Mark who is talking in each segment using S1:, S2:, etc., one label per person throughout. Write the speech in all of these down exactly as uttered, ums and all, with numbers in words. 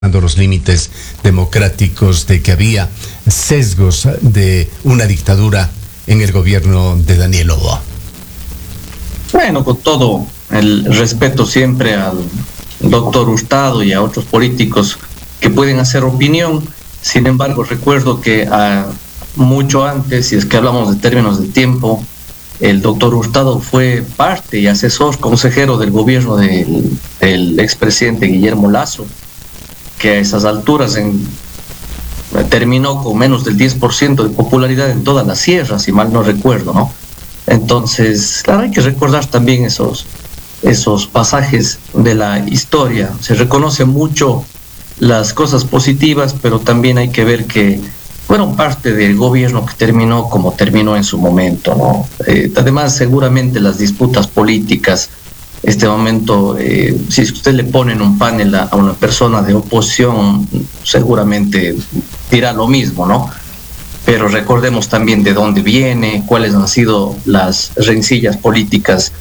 S1: los límites democráticos, de que había sesgos de una dictadura en el gobierno de Daniel Noboa?
S2: Bueno, con todo el respeto siempre al doctor Hurtado y a otros políticos que pueden hacer opinión, sin embargo recuerdo que uh, mucho antes, si es que hablamos de términos de tiempo, el doctor Hurtado fue parte y asesor consejero del gobierno del, del expresidente Guillermo Lasso, que a esas alturas en, terminó con menos del diez por ciento de popularidad en toda la sierra, si mal no recuerdo, ¿no? Entonces, claro, hay que recordar también esos, esos pasajes de la historia. Se reconoce mucho las cosas positivas, pero también hay que ver que fueron parte del gobierno que terminó como terminó en su momento, ¿no? Eh, además, seguramente las disputas políticas, este momento, eh, si usted le pone en un panel a, a una persona de oposición, seguramente dirá lo mismo, ¿no? Pero recordemos también de dónde viene, cuáles han sido las rencillas políticas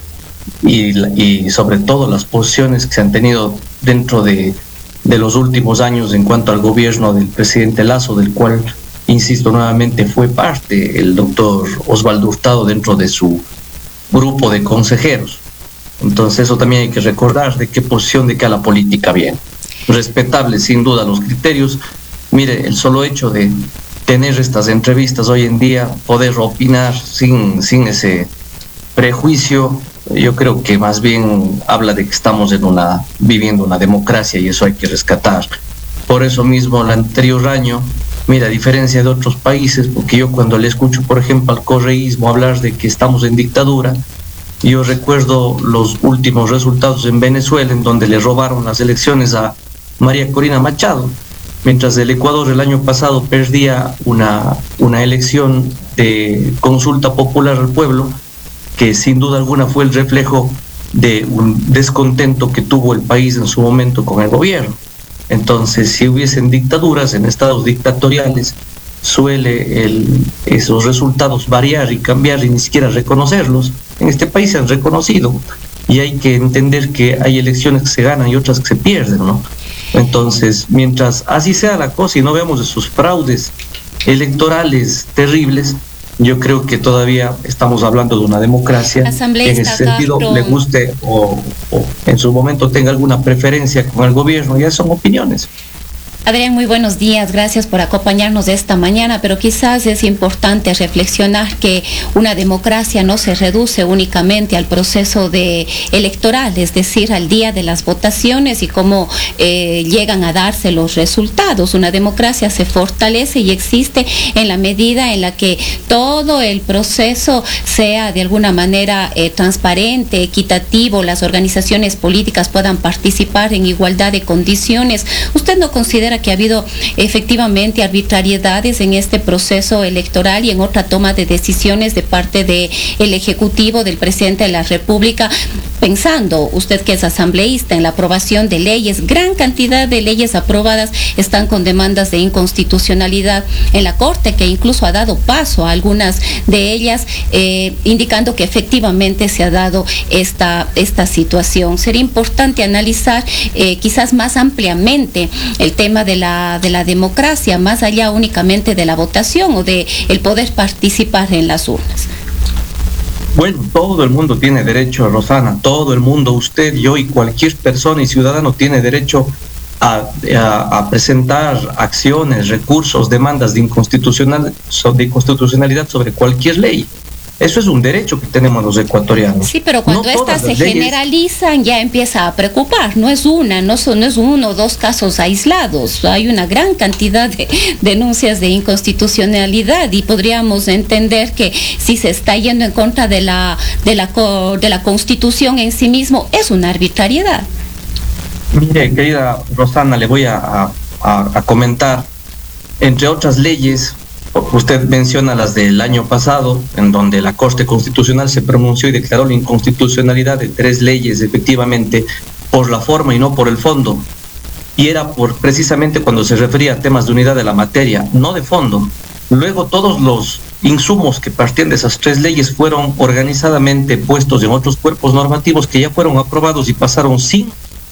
S2: y, y sobre todo las posiciones que se han tenido dentro de, de los últimos años en cuanto al gobierno del presidente Lasso, del cual, insisto nuevamente, fue parte el doctor Osvaldo Hurtado dentro de su grupo de consejeros. Entonces eso también hay que recordar de qué posición de cada política viene. Respetable sin duda los criterios. Mire, el solo hecho de tener estas entrevistas hoy en día, poder opinar sin, sin ese prejuicio, yo creo que más bien habla de que estamos en una, viviendo una democracia y eso hay que rescatar. Por eso mismo el anterior año, mira, a diferencia de otros países, porque yo cuando le escucho por ejemplo al correísmo hablar de que estamos en dictadura, yo recuerdo los últimos resultados en Venezuela, en donde le robaron las elecciones a María Corina Machado, mientras el Ecuador el año pasado perdía una, una elección de consulta popular al pueblo, que sin duda alguna fue el reflejo de un descontento que tuvo el país en su momento con el gobierno. Entonces, si hubiesen dictaduras en estados dictatoriales, suele el, esos resultados variar y cambiar y ni siquiera reconocerlos. En este país se han reconocido y hay que entender que hay elecciones que se ganan y otras que se pierden, ¿no? Entonces, mientras así sea la cosa y no veamos esos fraudes electorales terribles, yo creo que todavía estamos hablando de una democracia que en ese sentido Castro le guste o, o en su momento tenga alguna preferencia con el gobierno, ya son opiniones.
S3: Adrián, muy buenos días, gracias por acompañarnos esta mañana, pero quizás es importante reflexionar que una democracia no se reduce únicamente al proceso de electoral, es decir, al día de las votaciones y cómo eh, llegan a darse los resultados. Una democracia se fortalece y existe en la medida en la que todo el proceso sea de alguna manera eh, transparente, equitativo, las organizaciones políticas puedan participar en igualdad de condiciones. ¿Usted no considera que ha habido efectivamente arbitrariedades en este proceso electoral y en otra toma de decisiones de parte del Ejecutivo, del Presidente de la República? Pensando, usted que es asambleísta, en la aprobación de leyes, gran cantidad de leyes aprobadas están con demandas de inconstitucionalidad en la Corte, que incluso ha dado paso a algunas de ellas, eh, indicando que efectivamente se ha dado esta, esta situación. Sería importante analizar eh, quizás más ampliamente el tema de la, de la democracia, más allá únicamente de la votación o de el poder participar en las urnas.
S2: Bueno, todo el mundo tiene derecho, Rosana, todo el mundo, usted, yo y cualquier persona y ciudadano tiene derecho a, a, a presentar acciones, recursos, demandas de, inconstitucional, de inconstitucionalidad sobre cualquier ley. Eso es un derecho que tenemos los ecuatorianos.
S3: Sí, pero cuando no estas se leyes generalizan ya empieza a preocupar. No es una, no, son, no es uno o dos casos aislados. Hay una gran cantidad de denuncias de inconstitucionalidad y podríamos entender que si se está yendo en contra de la, de la, de la Constitución en sí mismo, es una arbitrariedad.
S2: Mire, querida Rosana, le voy a, a, a comentar, entre otras leyes, usted menciona las del año pasado, en donde la Corte Constitucional se pronunció y declaró la inconstitucionalidad de tres leyes, efectivamente, por la forma y no por el fondo. Y era por precisamente cuando se refería a temas de unidad de la materia, no de fondo. Luego todos los insumos que partían de esas tres leyes fueron organizadamente puestos en otros cuerpos normativos que ya fueron aprobados y pasaron sin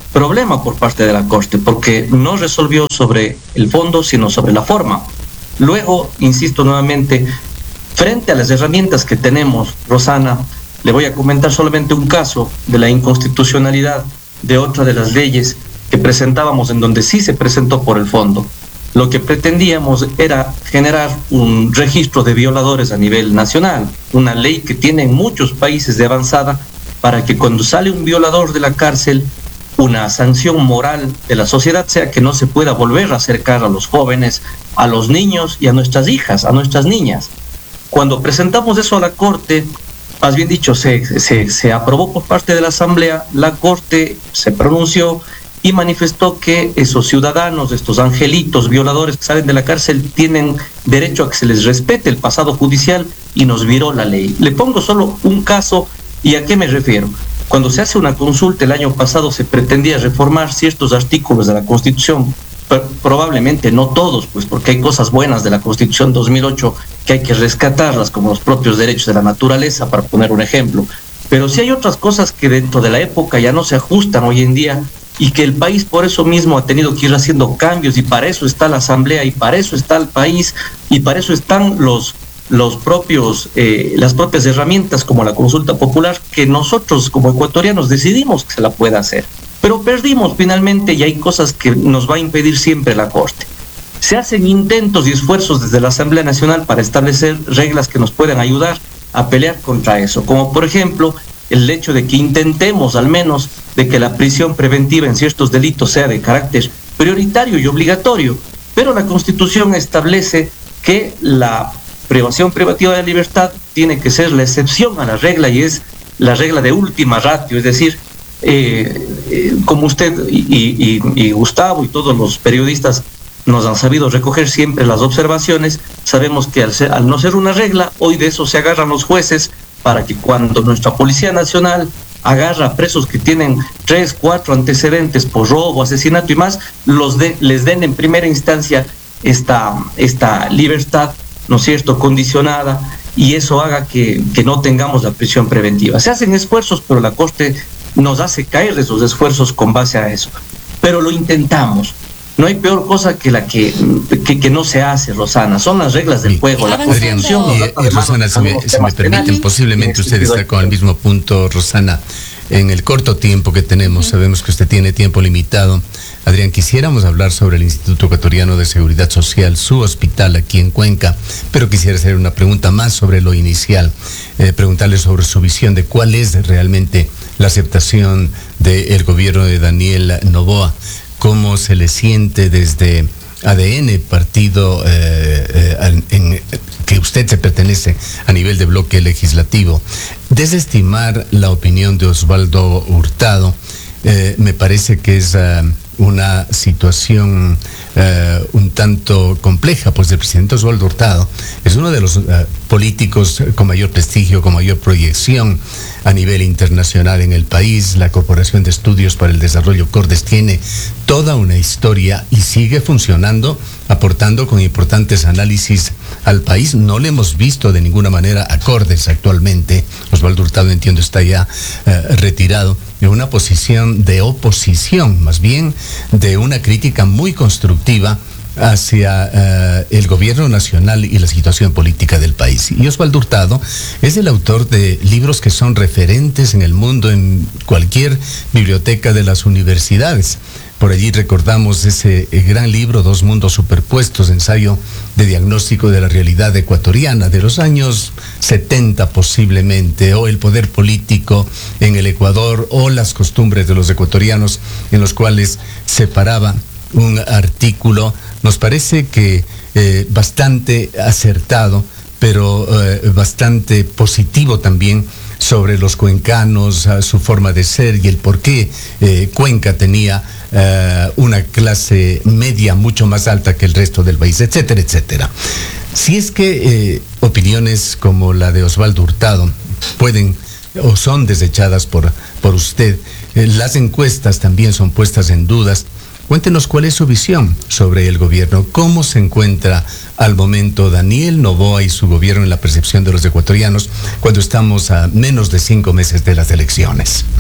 S2: problema por parte de la Corte, porque no resolvió sobre el fondo, sino sobre la forma. Luego, insisto nuevamente, frente a las herramientas que tenemos, Rosana, le voy a comentar solamente un caso de la inconstitucionalidad de otra de las leyes que presentábamos, en donde sí se presentó por el fondo. Lo que pretendíamos era generar un registro de violadores a nivel nacional, una ley que tiene en muchos países de avanzada, para que cuando sale un violador de la cárcel, una sanción moral de la sociedad sea que no se pueda volver a acercar a los jóvenes, a los niños y a nuestras hijas, a nuestras niñas. Cuando presentamos eso a la Corte, más bien dicho, se, se, se aprobó por parte de la Asamblea, la Corte se pronunció y manifestó que esos ciudadanos, estos angelitos violadores que salen de la cárcel, tienen derecho a que se les respete el pasado judicial y nos viró la ley. Le pongo solo un caso. ¿Y a qué me refiero? Cuando se hace una consulta el año pasado se pretendía reformar ciertos artículos de la Constitución, pero probablemente no todos, pues porque hay cosas buenas de la Constitución dos mil ocho que hay que rescatarlas, como los propios derechos de la naturaleza, para poner un ejemplo. Pero sí hay otras cosas que dentro de la época ya no se ajustan hoy en día y que el país por eso mismo ha tenido que ir haciendo cambios, y para eso está la Asamblea, y para eso está el país, y para eso están los los propios, eh, las propias herramientas como la consulta popular, que nosotros como ecuatorianos decidimos que se la pueda hacer. Pero perdimos finalmente, y hay cosas que nos va a impedir siempre la Corte. Se hacen intentos y esfuerzos desde la Asamblea Nacional para establecer reglas que nos puedan ayudar a pelear contra eso, como por ejemplo el hecho de que intentemos al menos de que la prisión preventiva en ciertos delitos sea de carácter prioritario y obligatorio, pero la Constitución establece que la privación privativa de libertad tiene que ser la excepción a la regla, y es la regla de última ratio, es decir, eh, eh, como usted y, y, y Gustavo y todos los periodistas nos han sabido recoger siempre las observaciones, sabemos que al, ser, al no ser una regla, hoy de eso se agarran los jueces para que cuando nuestra Policía Nacional agarra a presos que tienen tres, cuatro antecedentes por robo, asesinato y más, los de, les den en primera instancia esta, esta libertad, ¿no es cierto?, condicionada, y eso haga que, que no tengamos la prisión preventiva. Se hacen esfuerzos, pero la Corte nos hace caer de esos esfuerzos con base a eso. Pero lo intentamos. No hay peor cosa que la que, que, que no se hace, Rosana. Son las reglas del juego. La
S1: Adrián, y, y Rosana, si me, si me permiten, posiblemente usted está con el mismo punto, Rosana. En el corto tiempo que tenemos, sabemos que usted tiene tiempo limitado. Adrián, quisiéramos hablar sobre el Instituto Ecuatoriano de Seguridad Social, su hospital aquí en Cuenca, pero quisiera hacer una pregunta más sobre lo inicial, eh, preguntarle sobre su visión de cuál es realmente la aceptación del gobierno de Daniel Noboa, cómo se le siente desde A D N, partido eh, eh, en, que usted se pertenece a nivel de bloque legislativo. Desestimar la opinión de Osvaldo Hurtado eh, me parece que es uh, una situación uh, un tanto compleja, pues el presidente Osvaldo Hurtado es uno de los uh, políticos con mayor prestigio, con mayor proyección a nivel internacional en el país. La Corporación de Estudios para el Desarrollo Cordes tiene toda una historia y sigue funcionando, aportando con importantes análisis al país. No le hemos visto de ninguna manera a Cordes actualmente. Osvaldo Hurtado, entiendo, está ya eh, retirado, en una posición de oposición, más bien de una crítica muy constructiva hacia uh, el gobierno nacional y la situación política del país. Y Osvaldo Hurtado es el autor de libros que son referentes en el mundo, en cualquier biblioteca de las universidades. Por allí recordamos ese gran libro, Dos Mundos Superpuestos, ensayo de diagnóstico de la realidad ecuatoriana de los años setenta posiblemente, o el poder político en el Ecuador, o las costumbres de los ecuatorianos, en los cuales separaba un artículo, nos parece que eh, bastante acertado, pero eh, bastante positivo también, sobre los cuencanos, uh, su forma de ser y el por qué eh, Cuenca tenía uh, una clase media mucho más alta que el resto del país, etcétera, etcétera. Si es que eh, opiniones como la de Osvaldo Hurtado pueden o son desechadas por, por usted, eh, las encuestas también son puestas en dudas. Cuéntenos cuál es su visión sobre el gobierno, cómo se encuentra al momento Daniel Noboa y su gobierno en la percepción de los ecuatorianos cuando estamos a menos de cinco meses de las elecciones.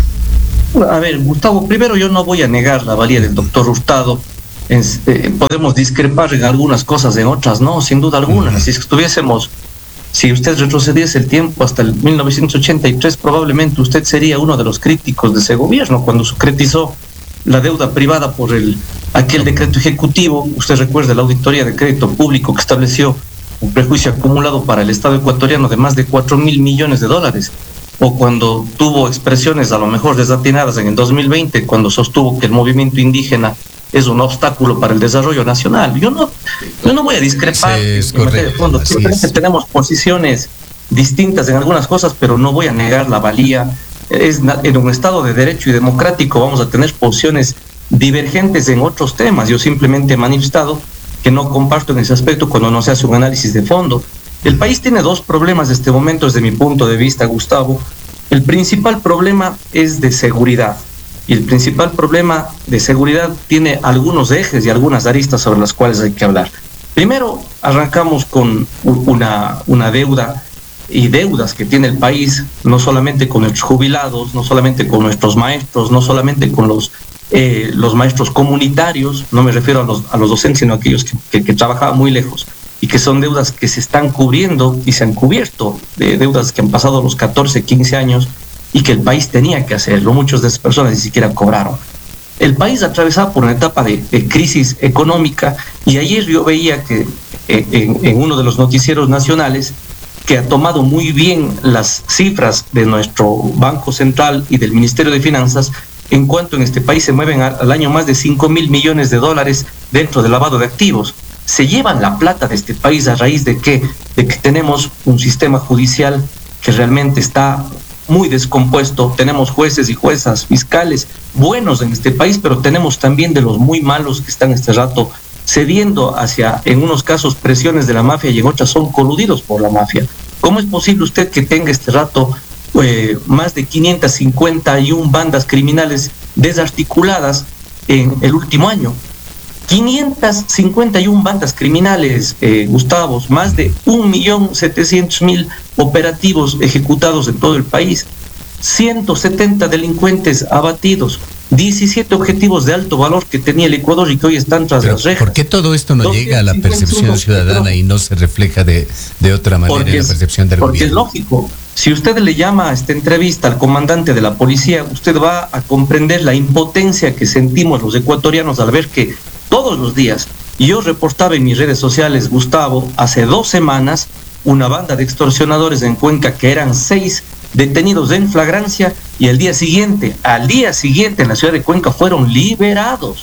S2: A ver, Gustavo, primero yo no voy a negar la valía del doctor Hurtado. Es, eh, podemos discrepar en algunas cosas, en otras no, sin duda alguna. Uh-huh. Si estuviésemos, si usted retrocediese el tiempo hasta el mil novecientos ochenta y tres, probablemente usted sería uno de los críticos de ese gobierno cuando secretizó la deuda privada por el aquel decreto ejecutivo. Usted recuerda la auditoría de crédito público que estableció un prejuicio acumulado para el Estado ecuatoriano de más de cuatro mil millones de dólares. O cuando tuvo expresiones a lo mejor desatinadas en el dos mil veinte, cuando sostuvo que el movimiento indígena es un obstáculo para el desarrollo nacional. Yo no, yo no voy a discrepar. Sí, es correcto, de fondo. Simplemente tenemos posiciones distintas en algunas cosas, pero no voy a negar la valía. Es, en un Estado de derecho y democrático vamos a tener posiciones divergentes en otros temas. Yo simplemente he manifestado que no comparto en ese aspecto cuando no se hace un análisis de fondo. El país tiene dos problemas en este momento desde mi punto de vista, Gustavo. El principal problema es de seguridad. Y el principal problema de seguridad tiene algunos ejes y algunas aristas sobre las cuales hay que hablar. Primero, arrancamos con una, una deuda y deudas que tiene el país, no solamente con nuestros jubilados, no solamente con nuestros maestros, no solamente con los, eh, los maestros comunitarios, no me refiero a los, a los docentes, sino a aquellos que, que, que trabajaban muy lejos, y que son deudas que se están cubriendo y se han cubierto, de deudas que han pasado los catorce, quince años, y que el país tenía que hacerlo. Muchas de esas personas ni siquiera cobraron. El país atravesaba por una etapa de, de crisis económica, y ayer yo veía que eh, en, en uno de los noticieros nacionales, que ha tomado muy bien las cifras de nuestro Banco Central y del Ministerio de Finanzas, en cuanto en este país se mueven al, al año más de cinco mil millones de dólares dentro del lavado de activos. Se llevan la plata de este país a raíz de que, de que tenemos un sistema judicial que realmente está muy descompuesto. Tenemos jueces y juezas fiscales buenos en este país, pero tenemos también de los muy malos que están este rato cediendo hacia, en unos casos, presiones de la mafia, y en otras son coludidos por la mafia. ¿Cómo es posible usted que tenga este rato eh, más de quinientas cincuenta y una bandas criminales desarticuladas en el último año? quinientas cincuenta y una bandas criminales, eh, Gustavo, más de un millón setecientos mil operativos ejecutados en todo el país, ciento setenta delincuentes abatidos, diecisiete objetivos de alto valor que tenía el Ecuador y que hoy están tras
S1: Pero,
S2: las rejas.
S1: ¿por qué todo esto no llega a la percepción ciudadana y no se refleja de, de otra manera en la percepción del
S2: porque
S1: gobierno?
S2: Porque es lógico. Si usted le llama a esta entrevista al comandante de la policía, usted va a comprender la impotencia que sentimos los ecuatorianos al ver que todos los días, y yo reportaba en mis redes sociales, Gustavo, hace dos semanas, una banda de extorsionadores en Cuenca, que eran seis detenidos en flagrancia, y al día siguiente, al día siguiente en la ciudad de Cuenca fueron liberados.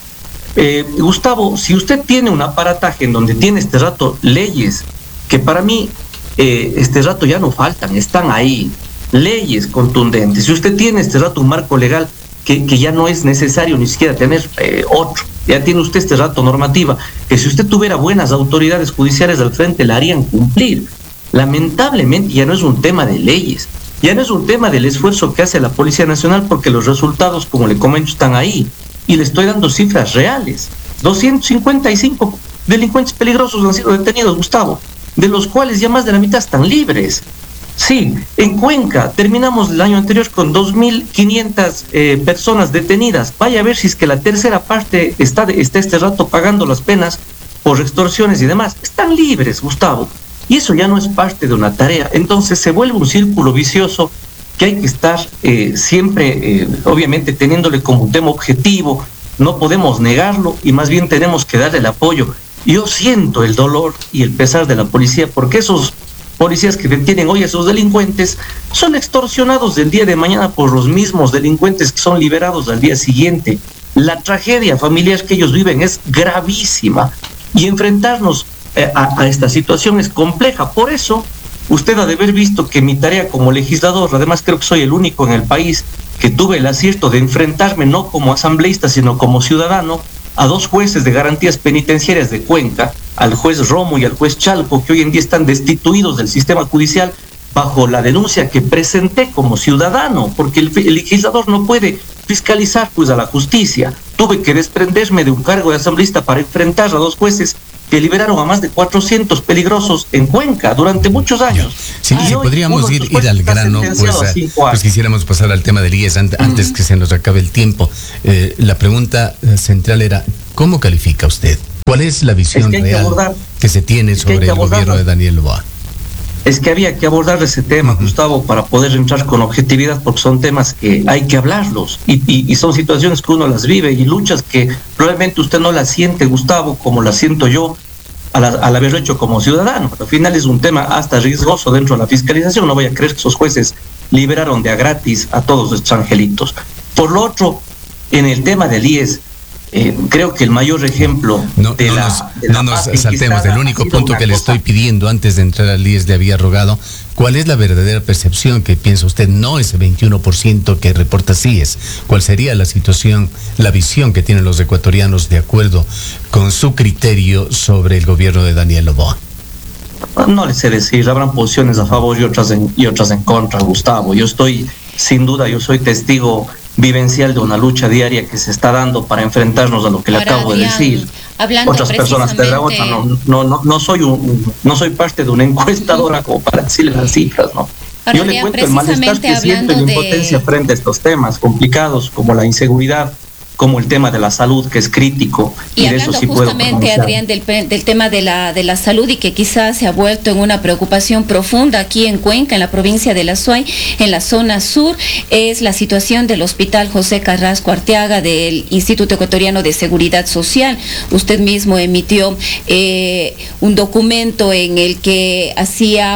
S2: Eh, Gustavo, si usted tiene un aparataje en donde tiene este rato leyes, que para mí eh, este rato ya no faltan, están ahí, leyes contundentes, si usted tiene este rato un marco legal que, que ya no es necesario ni siquiera tener eh, otro, ya tiene usted este rato normativa, que si usted tuviera buenas autoridades judiciales al frente la harían cumplir. Lamentablemente ya no es un tema de leyes, ya no es un tema del esfuerzo que hace la Policía Nacional, porque los resultados, como le comento, están ahí, y le estoy dando cifras reales. doscientos cincuenta y cinco delincuentes peligrosos han sido detenidos, Gustavo, de los cuales ya más de la mitad están libres. Sí, en Cuenca terminamos el año anterior con dos mil quinientas eh, personas detenidas. Vaya a ver si es que la tercera parte está, de, está este rato pagando las penas por extorsiones y demás. Están libres, Gustavo. Y eso ya no es parte de una tarea. Entonces se vuelve un círculo vicioso que hay que estar eh, siempre, eh, obviamente, teniéndole como un tema objetivo. No podemos negarlo y más bien tenemos que darle el apoyo. Yo siento el dolor y el pesar de la policía, porque esos policías que detienen hoy a esos delincuentes son extorsionados del día de mañana por los mismos delincuentes que son liberados al día siguiente. La tragedia familiar que ellos viven es gravísima, y enfrentarnos eh, a, a esta situación es compleja. Por eso usted ha de haber visto que mi tarea como legislador, además creo que soy el único en el país que tuve el acierto de enfrentarme no como asambleísta sino como ciudadano a dos jueces de garantías penitenciarias de Cuenca, al juez Romo y al juez Chalco, que hoy en día están destituidos del sistema judicial bajo la denuncia que presenté como ciudadano, porque el, el legislador no puede fiscalizar pues a la justicia. Tuve que desprenderme de un cargo de asambleísta para enfrentar a dos jueces que liberaron a más de cuatrocientos peligrosos en Cuenca durante muchos años.
S1: Sí, si podríamos ir, ir al grano, pues, a, pues quisiéramos pasar al tema del I E S antes, uh-huh. antes que se nos acabe el tiempo. Eh, la pregunta central era, ¿cómo califica usted? ¿Cuál es la visión es que real que, abordar, que se tiene sobre que el gobierno de Daniel Noboa?
S2: Es que había que abordar ese tema, uh-huh. Gustavo, para poder entrar con objetividad, porque son temas que hay que hablarlos y, y, y son situaciones que uno las vive y luchas que probablemente usted no las siente, Gustavo, como las siento yo al, al haberlo hecho como ciudadano. Al final es un tema hasta riesgoso dentro de la fiscalización. No voy a creer que esos jueces liberaron de a gratis a todos estos angelitos. Por lo otro, en el tema del I E S, Eh, creo que el mayor ejemplo
S1: no,
S2: de
S1: no
S2: la,
S1: nos,
S2: de
S1: no nos saltemos del único punto que le estoy pidiendo antes de entrar al I E S. Le había rogado cuál es la verdadera percepción que piensa usted, no ese veintiuno por ciento que reporta C I E S. ¿Cuál sería la situación, la visión que tienen los ecuatorianos de acuerdo con su criterio sobre el gobierno de Daniel Noboa?
S2: No les sé decir, habrán posiciones a favor y otras en, y otras en contra, Gustavo. Yo estoy, sin duda, yo soy testigo vivencial de una lucha diaria que se está dando para enfrentarnos a lo que le acabo
S3: Adrián,
S2: de decir. Otras personas te otra, no, no, no, no soy un, no soy parte de una encuestadora como para decirle las cifras, ¿no?
S3: Ahora,
S2: yo le cuento el malestar que siento en impotencia de... frente a estos temas complicados como la inseguridad, como el tema de la salud, que es crítico.
S3: Y, y hablando de eso sí justamente, Adrián, del, del tema de la, de la salud, y que quizás se ha vuelto en una preocupación profunda aquí en Cuenca, en la provincia de La Suay, en la zona sur, es la situación del Hospital José Carrasco Arteaga del Instituto Ecuatoriano de Seguridad Social. Usted mismo emitió eh, un documento en el que hacía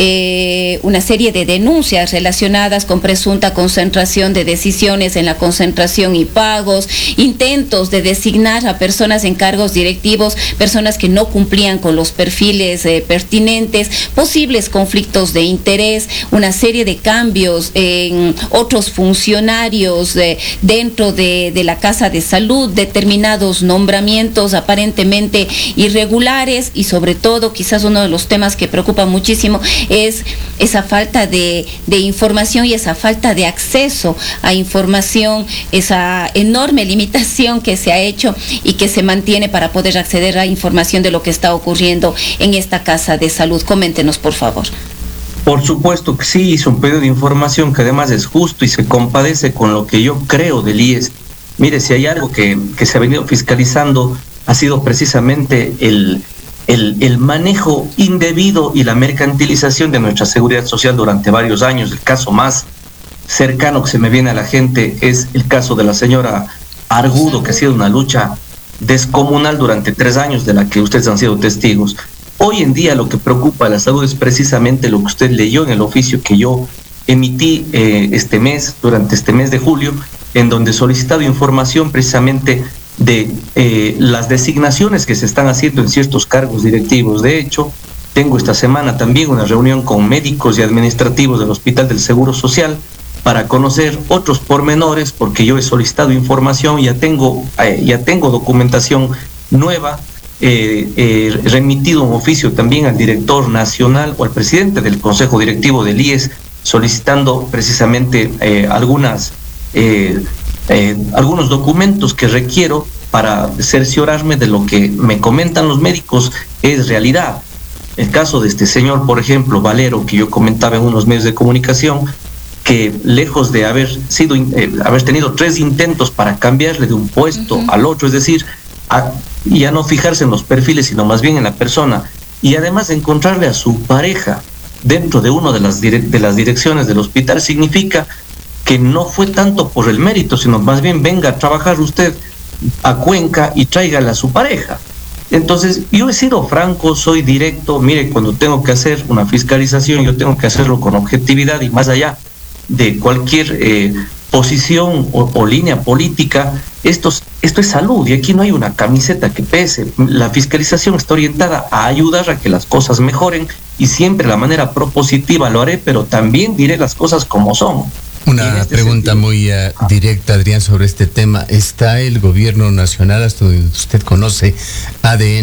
S3: eh, una serie de denuncias relacionadas con presunta concentración de decisiones en la concentración y pagos, intentos de designar a personas en cargos directivos, personas que no cumplían con los perfiles eh, pertinentes, posibles conflictos de interés, una serie de cambios en otros funcionarios eh, dentro de, de la Casa de Salud, determinados nombramientos aparentemente irregulares, y sobre todo quizás uno de los temas que preocupa muchísimo es esa falta de, de información y esa falta de acceso a información, esa enorme limitación que se ha hecho y que se mantiene para poder acceder a información de lo que está ocurriendo en esta Casa de Salud. Coméntenos, por favor.
S2: Por supuesto que sí, hizo un pedido de información que además es justo y se compadece con lo que yo creo del I E S. Mire, si hay algo que, que se ha venido fiscalizando, ha sido precisamente el, el, el manejo indebido y la mercantilización de nuestra seguridad social durante varios años. El caso más cercano que se me viene a la gente es el caso de la señora Argudo, que ha sido una lucha descomunal durante tres años de la que ustedes han sido testigos. Hoy en día lo que preocupa a la salud es precisamente lo que usted leyó en el oficio que yo emití eh, este mes, durante este mes de julio, en donde he solicitado información precisamente de eh, las designaciones que se están haciendo en ciertos cargos directivos. De hecho, tengo esta semana también una reunión con médicos y administrativos del Hospital del Seguro Social para conocer otros pormenores, porque yo he solicitado información, ya tengo, eh, ya tengo documentación nueva, eh, eh, remitido un oficio también al director nacional o al presidente del Consejo Directivo del I E S, solicitando precisamente eh, algunas, eh, eh, algunos documentos que requiero para cerciorarme de lo que me comentan los médicos es realidad. El caso de este señor, por ejemplo, Valero, que yo comentaba en unos medios de comunicación, que lejos de haber sido eh, haber tenido tres intentos para cambiarle de un puesto uh-huh. al otro, es decir, a, ya no fijarse en los perfiles, sino más bien en la persona, y además encontrarle a su pareja dentro de una de las, direc- de las direcciones del hospital, significa que no fue tanto por el mérito, sino más bien venga a trabajar usted a Cuenca y tráigale a su pareja. Entonces, yo he sido franco, soy directo. Mire, cuando tengo que hacer una fiscalización, yo tengo que hacerlo con objetividad y más allá de cualquier eh, posición o, o línea política. Esto, esto es salud y aquí no hay una camiseta que pese. La fiscalización está orientada a ayudar a que las cosas mejoren y siempre de la manera propositiva lo haré, pero también diré las cosas como son.
S1: Una este pregunta sentido. muy uh, directa, Adrián, sobre este tema. ¿Está el gobierno nacional, hasta donde usted conoce, A D N,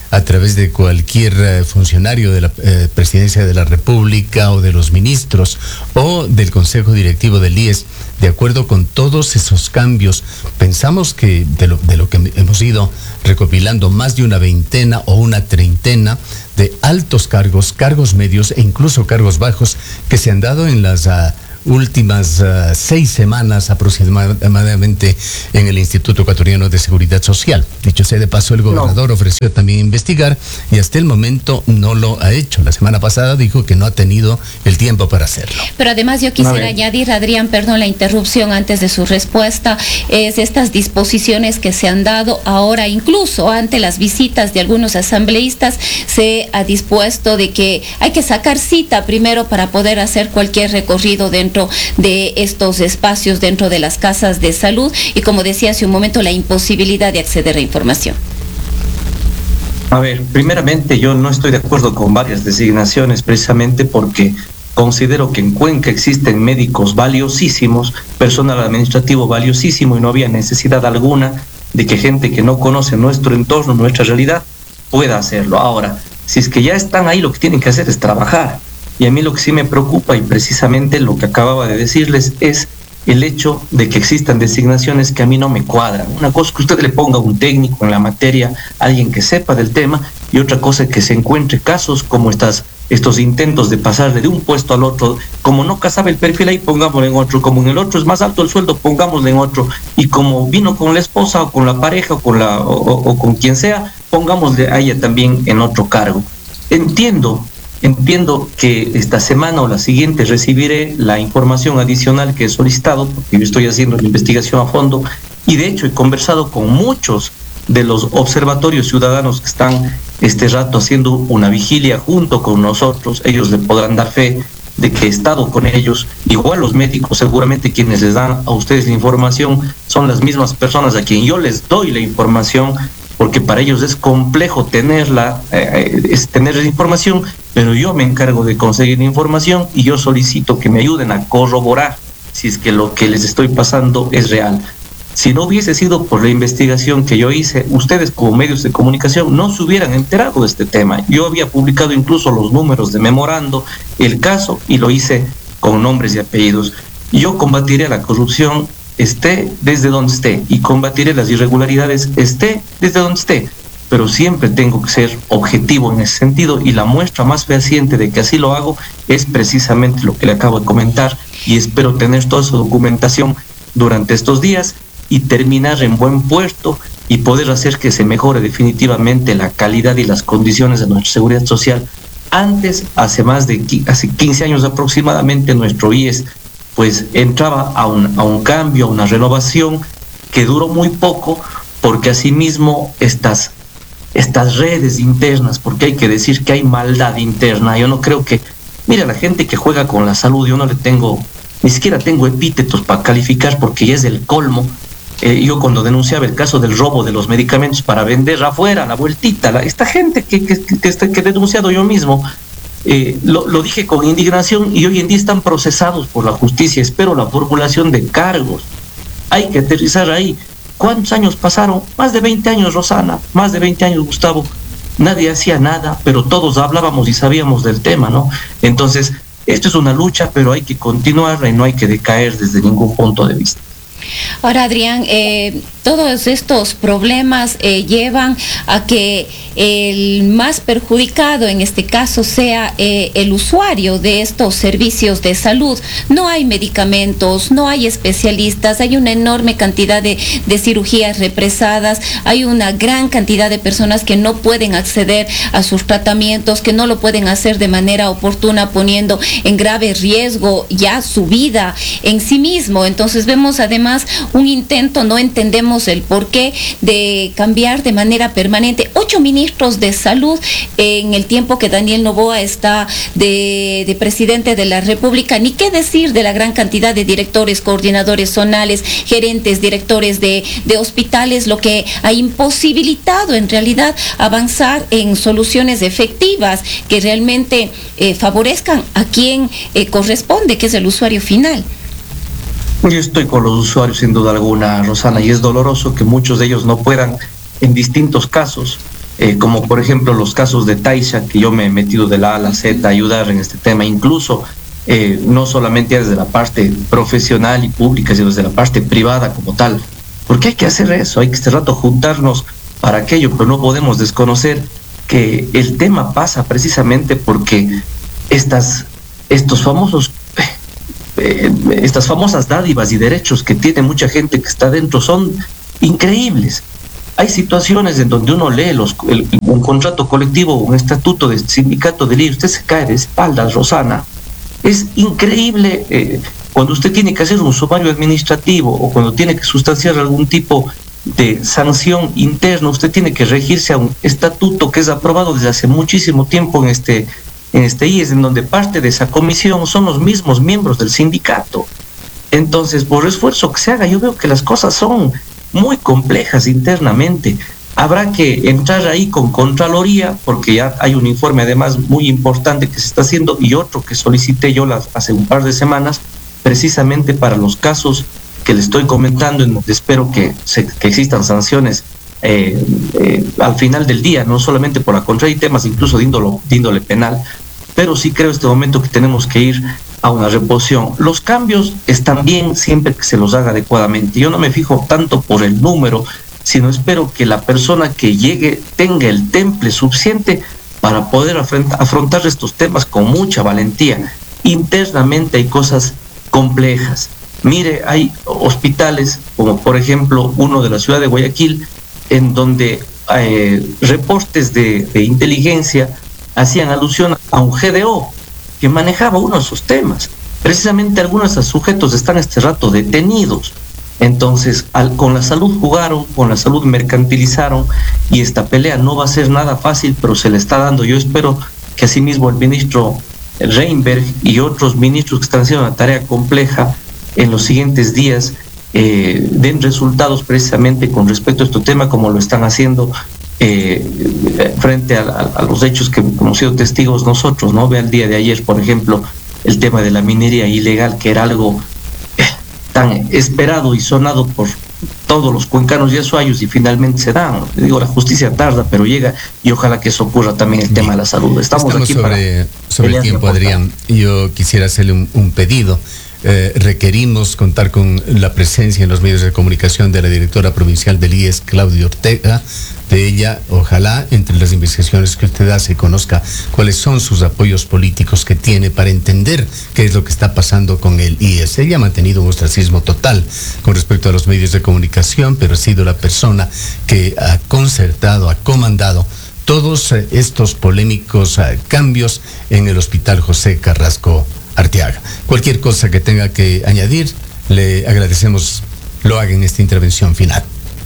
S1: a través de cualquier eh, funcionario de la eh, Presidencia de la República o de los ministros o del Consejo Directivo del I E S, de acuerdo con todos esos cambios, pensamos que de lo, de lo que hemos ido recopilando más de una veintena o una treintena de altos cargos, cargos medios e incluso cargos bajos que se han dado en las uh, últimas uh, seis semanas aproximadamente en el Instituto Ecuatoriano de Seguridad Social. Dicho sea de paso, el gobernador no. ofreció también investigar y hasta el momento no lo ha hecho. La semana pasada dijo que no ha tenido el tiempo para hacerlo.
S3: Pero además yo quisiera añadir, Adrián, perdón la interrupción antes de su respuesta, es estas disposiciones que se han dado ahora, incluso ante las visitas de algunos asambleístas, se ha dispuesto de que hay que sacar cita primero para poder hacer cualquier recorrido dentro de estos espacios, dentro de las casas de salud, y como decía hace un momento, la imposibilidad de acceder a información.
S2: A ver, primeramente yo no estoy de acuerdo con varias designaciones, precisamente porque considero que en Cuenca existen médicos valiosísimos, personal administrativo valiosísimo, y no había necesidad alguna de que gente que no conoce nuestro entorno, nuestra realidad, pueda hacerlo. Ahora, si es que ya están ahí, lo que tienen que hacer es trabajar. Y a mí lo que sí me preocupa, y precisamente lo que acababa de decirles, es el hecho de que existan designaciones que a mí no me cuadran. Una cosa es que usted le ponga un técnico en la materia, alguien que sepa del tema, y otra cosa es que se encuentre casos como estas, estos intentos de pasarle de un puesto al otro. Como no casaba el perfil ahí, pongámosle en otro. Como en el otro es más alto el sueldo, pongámosle en otro. Y como vino con la esposa o con la pareja o con, la, o, o con quien sea, pongámosle a ella también en otro cargo. Entiendo Entiendo que esta semana o la siguiente recibiré la información adicional que he solicitado, porque yo estoy haciendo la investigación a fondo, y de hecho he conversado con muchos de los observatorios ciudadanos que están este rato haciendo una vigilia junto con nosotros. Ellos le podrán dar fe de que he estado con ellos. Igual los médicos, seguramente quienes les dan a ustedes la información son las mismas personas a quien yo les doy la información, porque para ellos es complejo tenerla, eh, es tener esa información, pero yo me encargo de conseguir la información y yo solicito que me ayuden a corroborar si es que lo que les estoy pasando es real. Si no hubiese sido por la investigación que yo hice, ustedes como medios de comunicación no se hubieran enterado de este tema. Yo había publicado incluso los números de memorando el caso y lo hice con nombres y apellidos. Yo combatiré la corrupción esté desde donde esté, y combatiré las irregularidades esté desde donde esté, pero siempre tengo que ser objetivo en ese sentido, y la muestra más fehaciente de que así lo hago es precisamente lo que le acabo de comentar, y espero tener toda esa documentación durante estos días y terminar en buen puerto y poder hacer que se mejore definitivamente la calidad y las condiciones de nuestra seguridad social. Antes, hace más de hace quince años aproximadamente, nuestro I E S pues entraba a un, a un cambio, a una renovación que duró muy poco, porque asimismo estas, estas redes internas, porque hay que decir que hay maldad interna. Yo no creo que, mira, la gente que juega con la salud, yo no le tengo, ni siquiera tengo epítetos para calificar, porque ya es del colmo. Eh, yo cuando denunciaba el caso del robo de los medicamentos para vender afuera, la vueltita, la, esta gente que, que, que, que, que he denunciado yo mismo, Eh, lo, lo dije con indignación, y hoy en día están procesados por la justicia. Espero la formulación de cargos. Hay que aterrizar ahí. ¿Cuántos años pasaron? Más de veinte años, Rosana, más de veinte años, Gustavo. Nadie hacía nada, pero todos hablábamos y sabíamos del tema, ¿no? Entonces, esto es una lucha, pero hay que continuarla y no hay que decaer desde ningún punto de vista.
S3: Ahora, Adrián, eh, todos estos problemas eh, llevan a que el más perjudicado en este caso sea eh, el usuario de estos servicios de salud. No hay medicamentos, no hay especialistas, hay una enorme cantidad de, de cirugías represadas, hay una gran cantidad de personas que no pueden acceder a sus tratamientos, que no lo pueden hacer de manera oportuna, poniendo en grave riesgo ya su vida en sí mismo. Entonces vemos además un intento, no entendemos el porqué, de cambiar de manera permanente ocho ministros de salud en el tiempo que Daniel Noboa está de, de presidente de la República, ni qué decir de la gran cantidad de directores, coordinadores zonales, gerentes, directores de, de hospitales, lo que ha imposibilitado en realidad avanzar en soluciones efectivas que realmente eh, favorezcan a quien eh, corresponde, que es el usuario final.
S2: Yo estoy con los usuarios sin duda alguna, Rosana, y es doloroso que muchos de ellos no puedan, en distintos casos, eh, como por ejemplo los casos de Taisha, que yo me he metido de la A a la Z a ayudar en este tema, incluso eh, no solamente desde la parte profesional y pública, sino desde la parte privada como tal. ¿Por qué hay que hacer eso? Hay que este rato juntarnos para aquello, pero no podemos desconocer que el tema pasa precisamente porque estas, estos famosos, eh, estas famosas dádivas y derechos que tiene mucha gente que está dentro son increíbles. Hay situaciones en donde uno lee los, el, un contrato colectivo, un estatuto de sindicato de ley, usted se cae de espaldas, Rosana. Es increíble eh, cuando usted tiene que hacer un sumario administrativo o cuando tiene que sustanciar algún tipo de sanción interna, usted tiene que regirse a un estatuto que es aprobado desde hace muchísimo tiempo en este, en este I E S, en donde parte de esa comisión son los mismos miembros del sindicato. Entonces, por esfuerzo que se haga, yo veo que las cosas son muy complejas internamente. Habrá que entrar ahí con Contraloría, porque ya hay un informe además muy importante que se está haciendo y otro que solicité yo las, hace un par de semanas, precisamente para los casos que le estoy comentando, en donde espero que, se, que existan sanciones eh, eh, al final del día, no solamente por la contraria, y temas incluso de índole, de índole penal, pero sí creo en este momento que tenemos que ir a una reposición. Los cambios están bien siempre que se los haga adecuadamente. Yo no me fijo tanto por el número, sino espero que la persona que llegue tenga el temple suficiente para poder afrontar, afrontar estos temas con mucha valentía. Internamente hay cosas complejas. Mire, hay hospitales, como por ejemplo uno de la ciudad de Guayaquil, en donde eh, reportes de, de inteligencia hacían alusión a un G D O que manejaba uno de esos temas. Precisamente algunos de esos sujetos están este rato detenidos. Entonces, al, con la salud jugaron, con la salud mercantilizaron, y esta pelea no va a ser nada fácil, pero se le está dando. Yo espero que asimismo el ministro Reinberg y otros ministros que están haciendo una tarea compleja en los siguientes días eh, den resultados precisamente con respecto a este tema, como lo están haciendo eh, frente a, a, a los hechos que hemos sido testigos nosotros, ¿no? Ve el día de ayer, por ejemplo, el tema de la minería ilegal, que era algo eh, tan esperado y sonado por todos los cuencanos y azuayos, y finalmente se da. Digo, la justicia tarda, pero llega, y ojalá que eso ocurra también el tema de la salud. Estamos,
S1: Estamos
S2: aquí
S1: sobre,
S2: para
S1: sobre el tiempo, Adrián. Yo quisiera hacerle un, un pedido. Eh, requerimos contar con la presencia en los medios de comunicación de la directora provincial del I E S, Claudia Ortega. De ella, ojalá, entre las investigaciones que usted hace, conozca cuáles son sus apoyos políticos que tiene para entender qué es lo que está pasando con el I E S. Ella ha mantenido un ostracismo total con respecto a los medios de comunicación, pero ha sido la persona que ha concertado, ha comandado todos estos polémicos uh, cambios en el Hospital José Carrasco Arteaga. Cualquier cosa que tenga que añadir, le agradecemos lo haga en esta intervención final.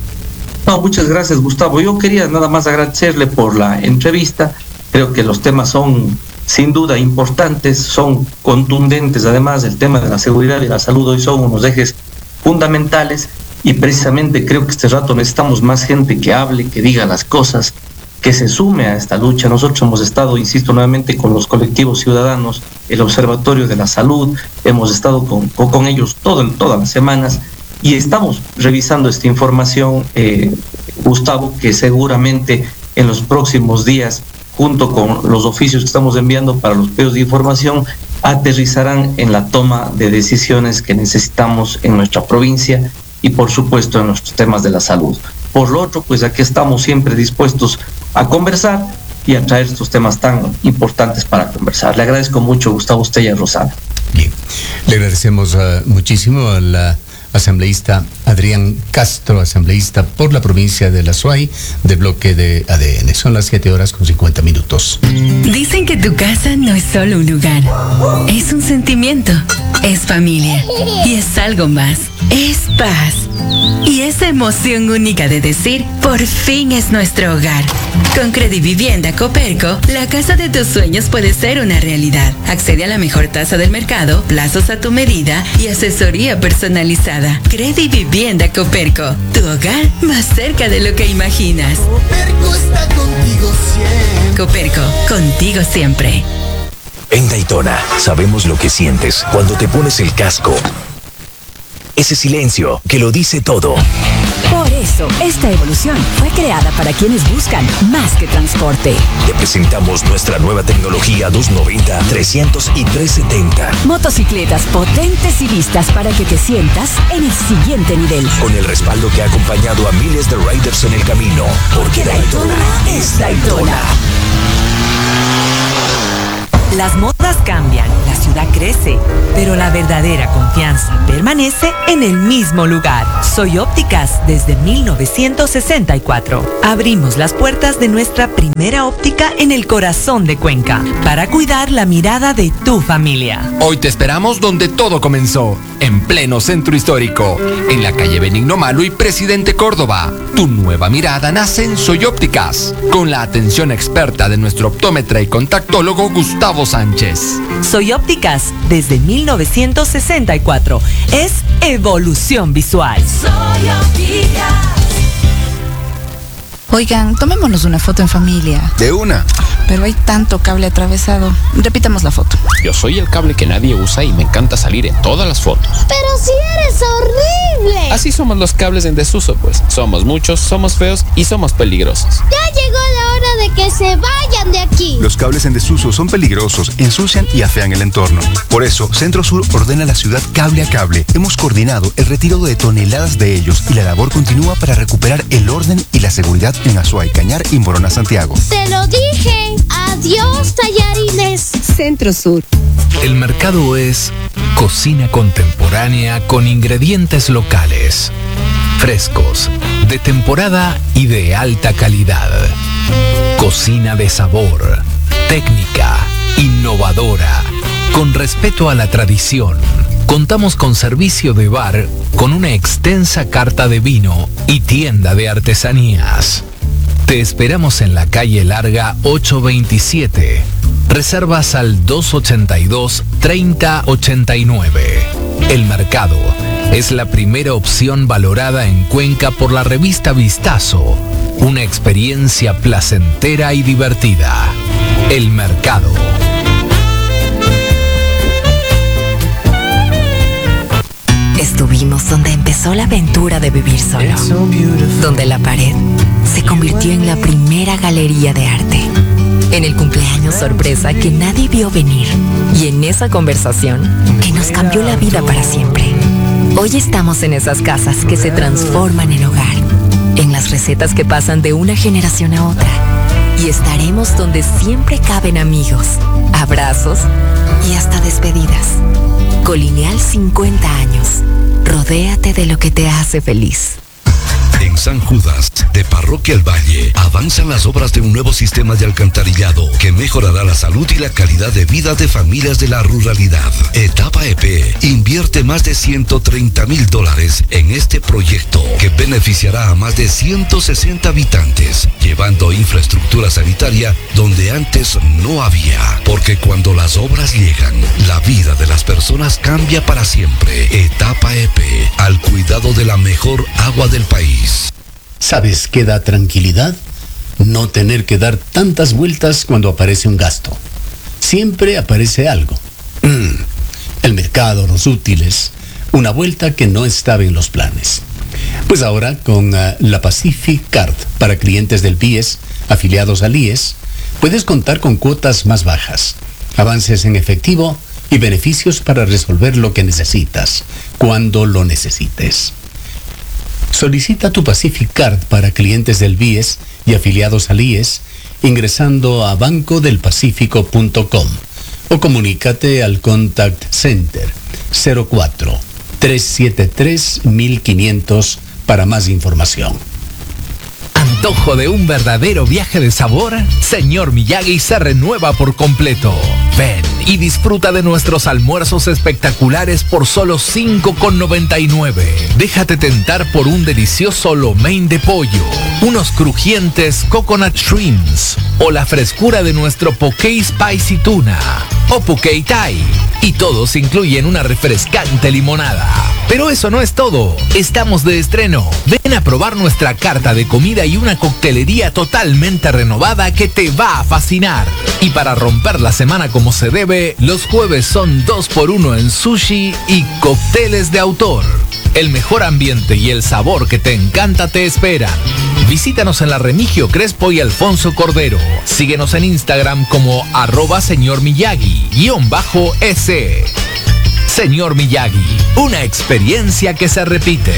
S2: No, muchas gracias, Gustavo. Yo quería nada más agradecerle por la entrevista. Creo que los temas son sin duda importantes, son contundentes. Además, el tema de la seguridad y la salud hoy son unos ejes fundamentales, y precisamente creo que este rato necesitamos más gente que hable, que diga las cosas, que se sume a esta lucha. Nosotros hemos estado, insisto nuevamente, con los colectivos ciudadanos, el Observatorio de la Salud, hemos estado con, con, con ellos todo, todas las semanas, y estamos revisando esta información, eh, Gustavo, que seguramente en los próximos días, junto con los oficios que estamos enviando para los pedidos de información, aterrizarán en la toma de decisiones que necesitamos en nuestra provincia y, por supuesto, en nuestros temas de la salud. Por lo otro, pues aquí estamos siempre dispuestos a conversar y a traer estos temas tan importantes para conversar. Le agradezco mucho, Gustavo, usted y a Rosana.
S1: Bien, le agradecemos uh, muchísimo a la asambleísta Adrián Castro, asambleísta por la provincia de La Suay, del bloque de A D N. Son las siete horas con cincuenta minutos.
S4: Dicen que tu casa no es solo un lugar, es un sentimiento, es familia y es algo más, es paz. Y esa emoción única de decir, por fin es nuestro hogar. Con Credivivienda Coperco, la casa de tus sueños puede ser una realidad. Accede a la mejor tasa del mercado, plazos a tu medida y asesoría personalizada. Credivivienda Coperco, tu hogar más cerca de lo que imaginas.
S5: Coperco está contigo siempre.
S4: Coperco, contigo siempre.
S6: En Daytona, sabemos lo que sientes cuando te pones el casco. Ese silencio que lo dice todo.
S7: Por eso, esta evolución fue creada para quienes buscan más que transporte.
S6: Te presentamos nuestra nueva tecnología doscientos noventa, trescientos y trescientos setenta.
S7: Motocicletas potentes y listas para que te sientas en el siguiente nivel.
S6: Con el respaldo que ha acompañado a miles de riders en el camino. Porque Daytona es Daytona.
S8: Las modas cambian, la ciudad crece, pero la verdadera confianza permanece en el mismo lugar. Soy Ópticas desde mil novecientos sesenta y cuatro. Abrimos las puertas de nuestra primera óptica en el corazón de Cuenca para cuidar la mirada de tu familia.
S9: Hoy te esperamos donde todo comenzó, en pleno centro histórico, en la calle Benigno Malo y Presidente Córdoba. Tu nueva mirada nace en Soy Ópticas, con la atención experta de nuestro optómetra y contactólogo Gustavo Sánchez.
S8: Soy Ópticas desde mil novecientos sesenta y cuatro. Es evolución visual.
S10: Soy Ópticas.
S11: Oigan, tomémonos una foto en familia.
S12: De una.
S11: Pero hay tanto cable atravesado. Repitamos la foto.
S13: Yo soy el cable que nadie usa y me encanta salir en todas las fotos.
S14: Pero si eres horrible.
S13: Así somos los cables en desuso, pues. Somos muchos, somos feos y somos peligrosos.
S14: Ya llegó la hora de que se vayan de aquí.
S12: Los cables en desuso son peligrosos, ensucian y afean el entorno. Por eso, Centro Sur ordena a la ciudad cable a cable. Hemos coordinado el retiro de toneladas de ellos y la labor continúa para recuperar el orden y la seguridad en Azuay, Cañar y Morona, Santiago.
S14: Te lo dije. Adiós, tallarines.
S8: Centro Sur.
S15: El mercado es cocina contemporánea con ingredientes locales, frescos, de temporada y de alta calidad. Cocina de sabor, técnica, innovadora, con respeto a la tradición. Contamos con servicio de bar, con una extensa carta de vino y tienda de artesanías. Te esperamos en la calle Larga ochocientos veintisiete. Reservas al dos ochenta y dos, treinta ochenta y nueve. El Mercado es la primera opción valorada en Cuenca por la revista Vistazo. Una experiencia placentera y divertida. El Mercado.
S16: Estuvimos donde empezó la aventura de vivir solo, donde la pared se convirtió en la primera galería de arte, en el cumpleaños sorpresa que nadie vio venir y en esa conversación que nos cambió la vida para siempre. Hoy estamos en esas casas que se transforman en hogar, en las recetas que pasan de una generación a otra, y estaremos donde siempre caben amigos, abrazos y hasta despedidas. Colineal cincuenta años. Rodéate de lo que te hace feliz.
S17: En San Judas, de Parroquia El Valle, avanzan las obras de un nuevo sistema de alcantarillado que mejorará la salud y la calidad de vida de familias de la ruralidad. Etapa E P invierte más de ciento treinta mil dólares en este proyecto que beneficiará a más de ciento sesenta habitantes, llevando infraestructura sanitaria donde antes no había. Porque cuando las obras llegan, la vida de las personas cambia para siempre. Etapa E P, al cuidado de la mejor agua del país.
S1: ¿Sabes qué da tranquilidad? No tener que dar tantas vueltas cuando aparece un gasto. Siempre aparece algo. Mm, el mercado, los útiles, una vuelta que no estaba en los planes. Pues ahora con uh, la Pacific Card para clientes del B I E S, afiliados al I E S, puedes contar con cuotas más bajas, avances en efectivo y beneficios para resolver lo que necesitas, cuando lo necesites. Solicita tu Pacific Card para clientes del B I E S y afiliados al I E S ingresando a banco del pacífico punto com o comunícate al Contact Center cero cuatro, tres siete tres, mil quinientos para más información.
S15: ¿Antojo de un verdadero viaje de sabor? Señor Miyagi se renueva por completo. Ven y disfruta de nuestros almuerzos espectaculares por solo cinco con noventa y nueve. Déjate tentar por un delicioso lo mein de pollo, unos crujientes coconut shrimps o la frescura de nuestro poke spicy tuna o poke thai. Y todos incluyen una refrescante limonada. Pero eso no es todo. Estamos de estreno. Ven a probar nuestra carta de comida y una coctelería totalmente renovada que te va a fascinar. Y para romper la semana como se debe, los jueves son dos por uno en sushi y cócteles de autor. El mejor ambiente y el sabor que te encanta te esperan. Visítanos en la Remigio Crespo y Alfonso Cordero. Síguenos en Instagram como arroba señor Miyagi, guión bajo S. Señor Miyagi, una experiencia que se repite.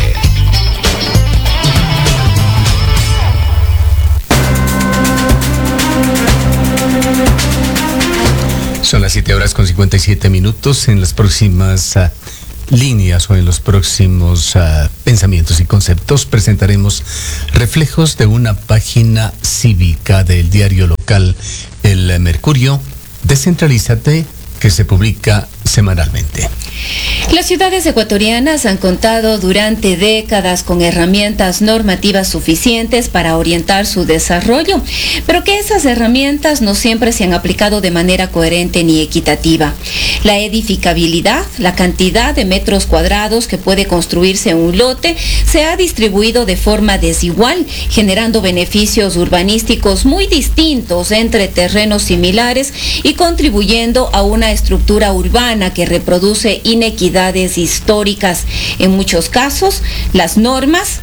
S1: Son las siete horas con cincuenta y siete minutos. En las próximas uh, líneas o en los próximos uh, pensamientos y conceptos presentaremos reflejos de una página cívica del diario local El Mercurio, Descentralízate, que se publica semanalmente.
S3: Las ciudades ecuatorianas han contado durante décadas con herramientas normativas suficientes para orientar su desarrollo, pero que esas herramientas no siempre se han aplicado de manera coherente ni equitativa. La edificabilidad, la cantidad de metros cuadrados que puede construirse en un lote, se ha distribuido de forma desigual, generando beneficios urbanísticos muy distintos entre terrenos similares y contribuyendo a una estructura urbana que reproduce inequidades históricas. En muchos casos, las normas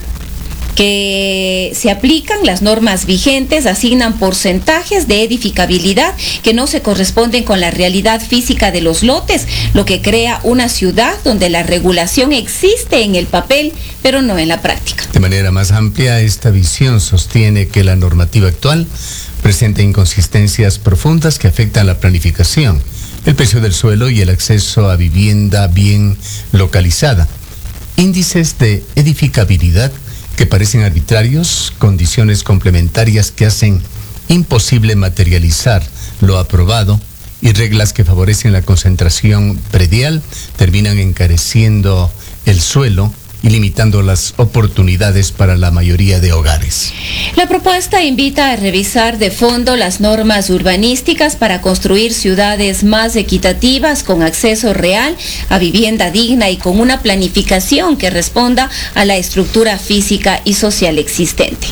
S3: que se aplican, las normas vigentes, asignan porcentajes de edificabilidad que no se corresponden con la realidad física de los lotes, lo que crea una ciudad donde la regulación existe en el papel, pero no en la práctica.
S1: De manera más amplia, esta visión sostiene que la normativa actual presenta inconsistencias profundas que afectan la planificación, el precio del suelo y el acceso a vivienda bien localizada. Índices de edificabilidad que parecen arbitrarios, condiciones complementarias que hacen imposible materializar lo aprobado y reglas que favorecen la concentración predial terminan encareciendo el suelo y limitando las oportunidades para la mayoría de hogares.
S3: La propuesta invita a revisar de fondo las normas urbanísticas para construir ciudades más equitativas, con acceso real a vivienda digna y con una planificación que responda a la estructura física y social existente.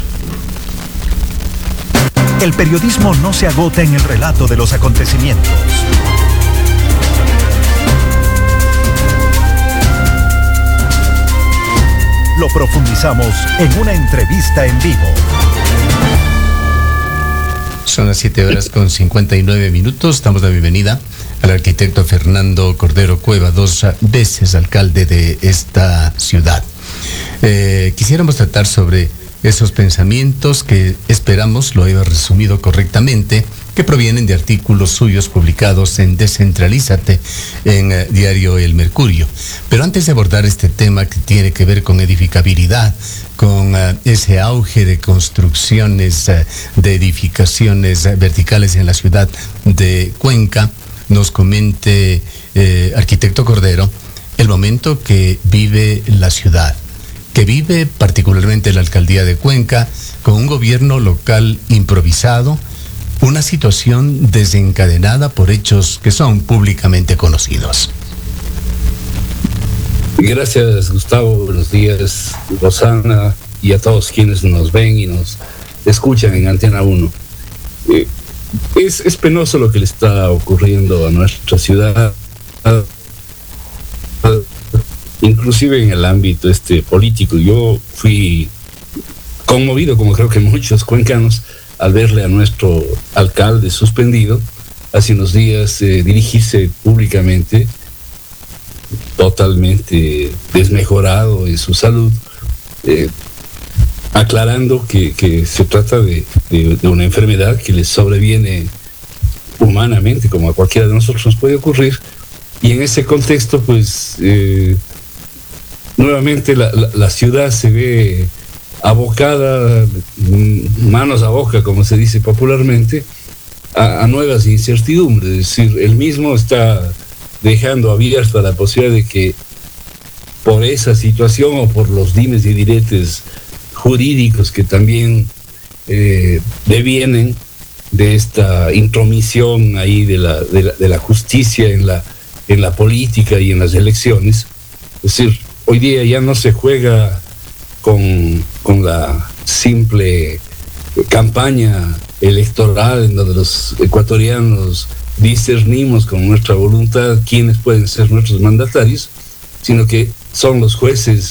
S18: El periodismo no se agota en el relato de los acontecimientos. Lo profundizamos en una entrevista en vivo.
S1: Son las siete horas con cincuenta y nueve minutos. Damos la bienvenida al arquitecto Fernando Cordero Cueva, dos veces alcalde de esta ciudad. Eh, quisiéramos tratar sobre esos pensamientos que esperamos lo haya resumido correctamente, que provienen de artículos suyos publicados en Descentralízate, en eh, diario El Mercurio. Pero antes de abordar este tema que tiene que ver con edificabilidad, con uh, ese auge de construcciones, uh, de edificaciones uh, verticales en la ciudad de Cuenca, nos comente, eh, arquitecto Cordero, el momento que vive la ciudad, que vive particularmente la alcaldía de Cuenca, con un gobierno local improvisado, una situación desencadenada por hechos que son públicamente conocidos.
S19: Gracias, Gustavo. Buenos días, Rosana, y a todos quienes nos ven y nos escuchan en Antena uno. Eh, es, es penoso lo que le está ocurriendo a nuestra ciudad, inclusive en el ámbito este político. Yo fui conmovido, como creo que muchos cuencanos, al verle a nuestro alcalde suspendido hace unos días eh, dirigirse públicamente totalmente desmejorado en su salud, eh, aclarando que, que se trata de, de, de una enfermedad que les sobreviene humanamente, como a cualquiera de nosotros nos puede ocurrir, y en ese contexto pues eh, nuevamente la, la, la ciudad se ve abocada, manos a boca, como se dice popularmente, a, a nuevas incertidumbres. Es decir, él mismo está dejando abierta la posibilidad de que por esa situación o por los dimes y diretes jurídicos que también eh, devienen de esta intromisión ahí de la, de la, de la justicia en la, en la política y en las elecciones. Es decir, hoy día ya no se juega con, con la simple campaña electoral en donde los ecuatorianos discernimos con nuestra voluntad quiénes pueden ser nuestros mandatarios, sino que son los jueces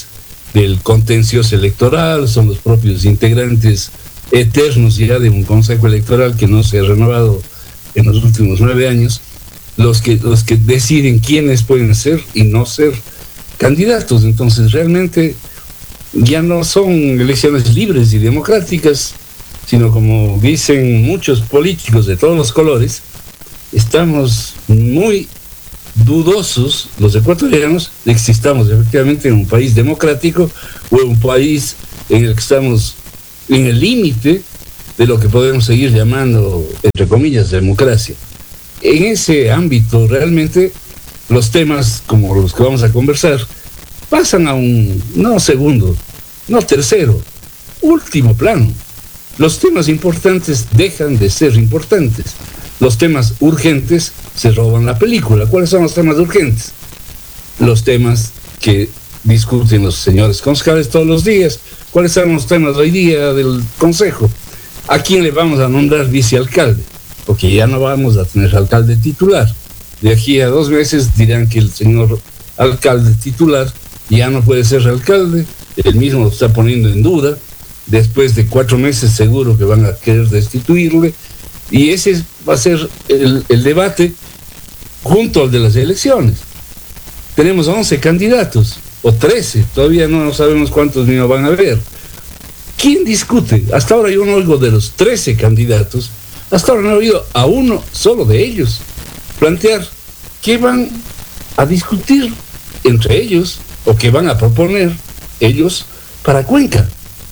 S19: del contencioso electoral, son los propios integrantes eternos ya de un consejo electoral que no se ha renovado en los últimos nueve años, los que, los que deciden quiénes pueden ser y no ser candidatos. Entonces realmente ya no son elecciones libres y democráticas, sino, como dicen muchos políticos de todos los colores, estamos muy dudosos, los ecuatorianos, de que existamos efectivamente en un país democrático o en un país en el que estamos en el límite de lo que podemos seguir llamando, entre comillas, democracia. En ese ámbito, realmente, los temas como los que vamos a conversar pasan a un, no segundo, no tercero, último plano. Los temas importantes dejan de ser importantes. Los temas urgentes se roban la película. ¿Cuáles son los temas urgentes? Los temas que discuten los señores concejales todos los días. ¿Cuáles son los temas hoy día del Consejo? ¿A quién le vamos a nombrar vicealcalde? Porque ya no vamos a tener alcalde titular. De aquí a dos meses dirán que el señor alcalde titular ya no puede ser alcalde. Él mismo lo está poniendo en duda. Después de cuatro meses seguro que van a querer destituirle. Y ese va a ser el, el debate junto al de las elecciones. Tenemos once candidatos, o trece, todavía no sabemos cuántos niños van a haber. ¿Quién discute? Hasta ahora yo no oigo de los trece candidatos, hasta ahora no he oído a uno solo de ellos plantear qué van a discutir entre ellos, o qué van a proponer ellos para Cuenca.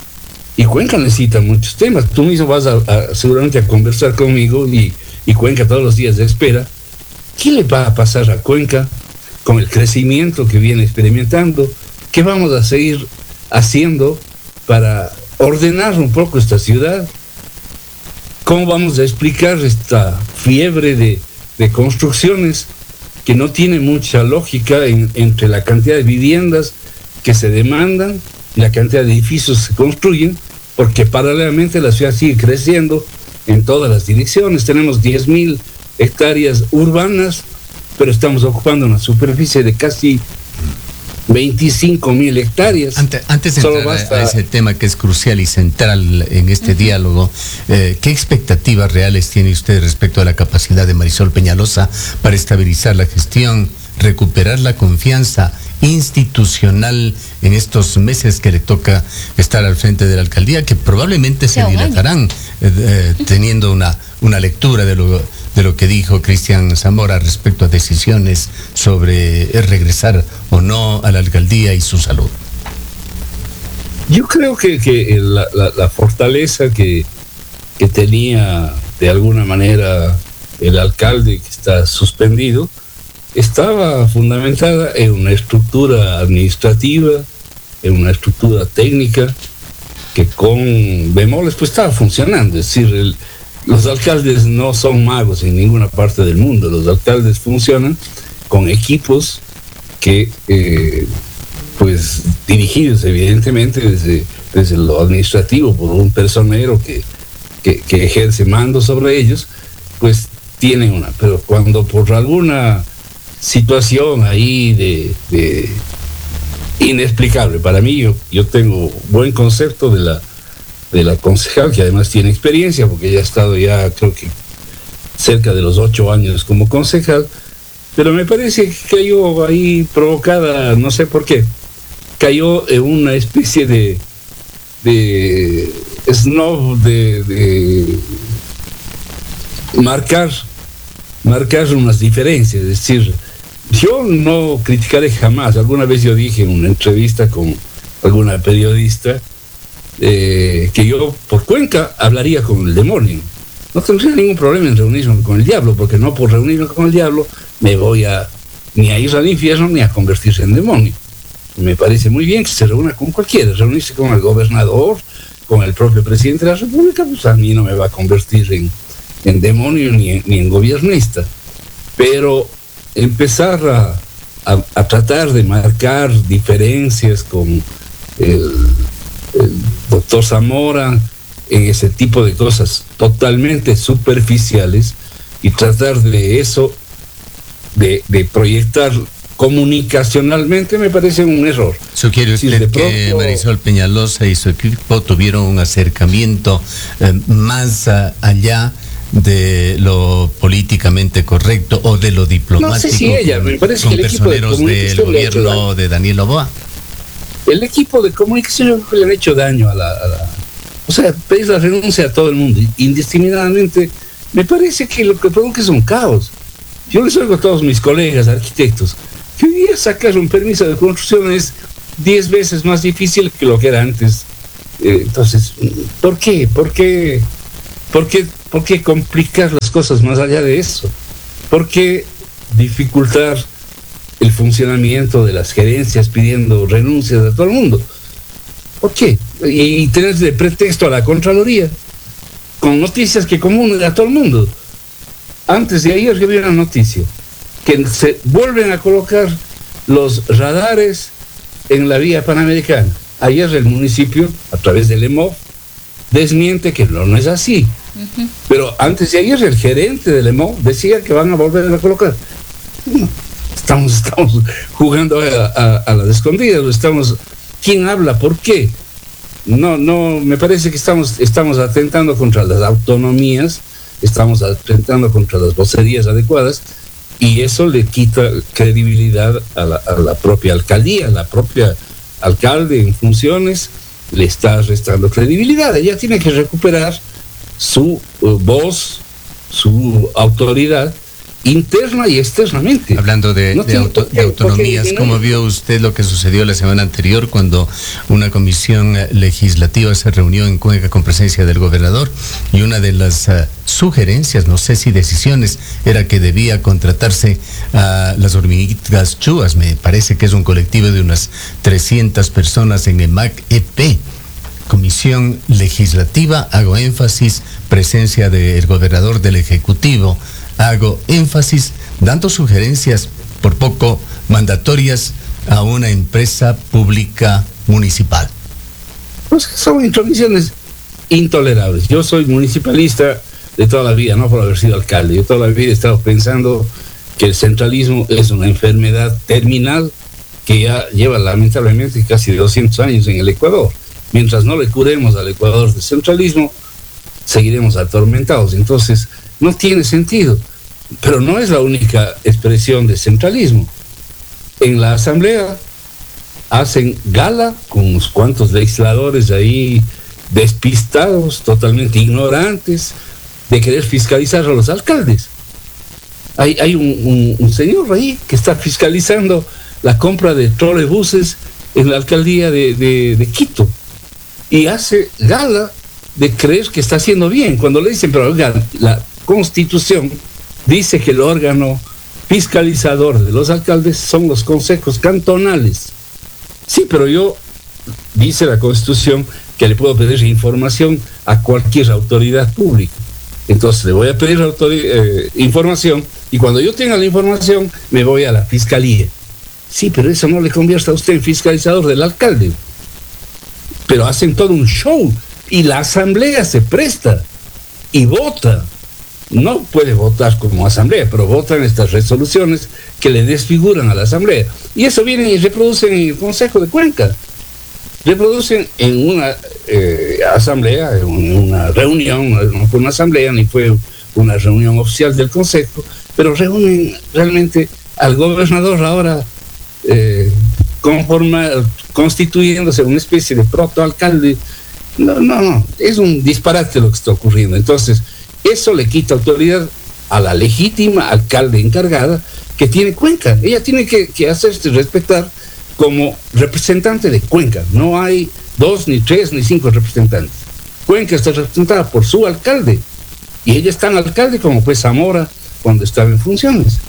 S19: Y Cuenca necesita muchos temas. Tú mismo vas a, a, seguramente a conversar conmigo y, y Cuenca todos los días de espera. ¿Qué le va a pasar a Cuenca con el crecimiento que viene experimentando? ¿Qué vamos a seguir haciendo para ordenar un poco esta ciudad? ¿Cómo vamos a explicar esta fiebre de, de construcciones que no tiene mucha lógica en, entre la cantidad de viviendas que se demandan y la cantidad de edificios que se construyen? Porque paralelamente la ciudad sigue creciendo en todas las direcciones. Tenemos diez mil hectáreas urbanas, pero estamos ocupando una superficie de casi veinticinco mil hectáreas.
S1: Antes, antes de
S19: Solo
S1: entrar
S19: basta...
S1: a ese tema que es crucial y central en este uh-huh. diálogo, eh, ¿qué expectativas reales tiene usted respecto a la capacidad de Marisol Peñalosa para estabilizar la gestión, recuperar la confianza institucional en estos meses que le toca estar al frente de la alcaldía, que probablemente se dilatarán, eh, eh, teniendo una, una lectura de lo, de lo que dijo Cristian Zamora respecto a decisiones sobre eh, regresar o no a la alcaldía y su salud?
S19: Yo creo que, que la, la, la fortaleza que, que tenía de alguna manera el alcalde que está suspendido estaba fundamentada en una estructura administrativa, en una estructura técnica que con bemoles pues estaba funcionando. Es decir, el, los alcaldes no son magos en ninguna parte del mundo. Los alcaldes funcionan con equipos que eh, pues dirigidos evidentemente desde, desde lo administrativo por un personero que, que, que ejerce mando sobre ellos, pues tienen una. Pero cuando por alguna situación ahí de, de inexplicable para mí, yo, yo tengo buen concepto de la de la concejal, que además tiene experiencia porque ella ha estado ya creo que cerca de los ocho años como concejal, pero me parece que cayó ahí provocada, no sé por qué, cayó en una especie de de snob, de, de marcar marcar unas diferencias. Es decir, yo no criticaré jamás. Alguna vez yo dije en una entrevista con alguna periodista eh, que yo por Cuenca hablaría con el demonio. No tendría ningún problema en reunirme con el diablo, porque no por reunirme con el diablo me voy a ni a ir al infierno ni a convertirse en demonio. Me parece muy bien que se reúna con cualquiera. Reunirse con el gobernador, con el propio presidente de la República, pues a mí no me va a convertir en en demonio ni en, ni en gobiernista, pero empezar a, a, a tratar de marcar diferencias con el, el doctor Zamora en ese tipo de cosas totalmente superficiales y tratar de eso, de, de proyectar comunicacionalmente me parece un error.
S1: ¿Sugiere usted
S19: Si de
S1: que
S19: pronto-
S1: Marisol Peñalosa y su equipo tuvieron un acercamiento eh, más a- allá de lo políticamente correcto o de lo diplomático?
S19: No sé si ella, me parece
S1: con
S19: que el equipo de
S1: personeros del
S19: comunicación le ha hecho
S1: gobierno
S19: daño.
S1: de Daniel Noboa.
S19: El equipo de comunicación yo creo que le han hecho daño a la, a la- o sea, pedir la renuncia a todo el mundo indiscriminadamente. Me parece que lo que provoca es un caos. Yo les oigo a todos mis colegas arquitectos que hoy día sacar un permiso de construcción es diez veces más difícil que lo que era antes. Eh, entonces, ¿por qué? ¿Por qué? ¿Por qué? ¿Por qué complicar las cosas más allá de eso? ¿Por qué dificultar el funcionamiento de las gerencias pidiendo renuncias a todo el mundo? ¿Por qué? Y, y tener de pretexto a la Contraloría con noticias que comunen a todo el mundo. Antes de ayer que vi una noticia que se vuelven a colocar los radares en la vía panamericana. Ayer el municipio, a través del E M O, desmiente que no, no es así.
S3: Ujú.
S19: Pero antes de ayer el gerente del E M O decía que van a volver a colocar. No, estamos, estamos jugando a, a, a las escondidas, estamos, ¿quién habla? ¿Por qué? No, no, me parece que estamos, estamos atentando contra las autonomías, estamos atentando contra las vocerías adecuadas, y eso le quita credibilidad a la, a la propia alcaldía, la propia alcalde en funciones le está restando credibilidad. Ella tiene que recuperar su uh, voz, su autoridad interna y externamente.
S1: Hablando de,
S19: No
S1: de
S19: tiene
S1: auto-
S19: por qué-
S1: de autonomías,
S19: porque-
S1: ¿cómo vio usted lo que sucedió la semana anterior cuando una comisión eh, legislativa se reunió en Cuenca con presencia del gobernador y una de las eh, sugerencias, no sé si decisiones, era que debía contratarse a las hormiguitas chúas? Me parece que es un colectivo de unas trescientas personas en EMAC-E P. Comisión legislativa, hago énfasis, presencia del gobernador del Ejecutivo, hago énfasis, dando sugerencias por poco mandatorias a una empresa pública municipal.
S19: Pues son intromisiones intolerables. Yo soy municipalista de toda la vida, no por haber sido alcalde. Yo toda la vida he estado pensando que el centralismo es una enfermedad terminal que ya lleva lamentablemente casi doscientos años en el Ecuador. Mientras no le curemos al Ecuador del centralismo, seguiremos atormentados. Entonces, no tiene sentido. Pero no es la única expresión de centralismo. En la asamblea hacen gala con unos cuantos legisladores ahí despistados, totalmente ignorantes, de querer fiscalizar a los alcaldes. Hay, hay un, un, un señor ahí que está fiscalizando la compra de trolebuses en la alcaldía de, de, de Quito y hace gala de creer que está haciendo bien, cuando le dicen, pero oigan, la Constitución dice que el órgano fiscalizador de los alcaldes son los consejos cantonales. Sí, pero yo, dice la Constitución, que le puedo pedir información a cualquier autoridad pública. Entonces le voy a pedir autori- eh, información, y cuando yo tenga la información me voy a la fiscalía. Sí, pero eso no le convierte a usted en fiscalizador del alcalde. Pero hacen todo un show y la asamblea se presta y vota. No puede votar como asamblea, pero votan estas resoluciones que le desfiguran a la asamblea. Y eso viene y reproducen en el Consejo de Cuenca. Reproducen en una eh, asamblea, en una reunión, no fue una asamblea ni fue una reunión oficial del Consejo, pero reúnen realmente al gobernador ahora eh, conforma, constituyéndose una especie de protoalcalde. No, no, no, es un disparate lo que está ocurriendo. Entonces, eso le quita autoridad a la legítima alcalde encargada que tiene Cuenca. Ella tiene que, que hacerse respetar como representante de Cuenca. No hay dos, ni tres, ni cinco representantes. Cuenca está representada por su alcalde. Y ella es tan alcalde como fue Zamora cuando estaba en funciones.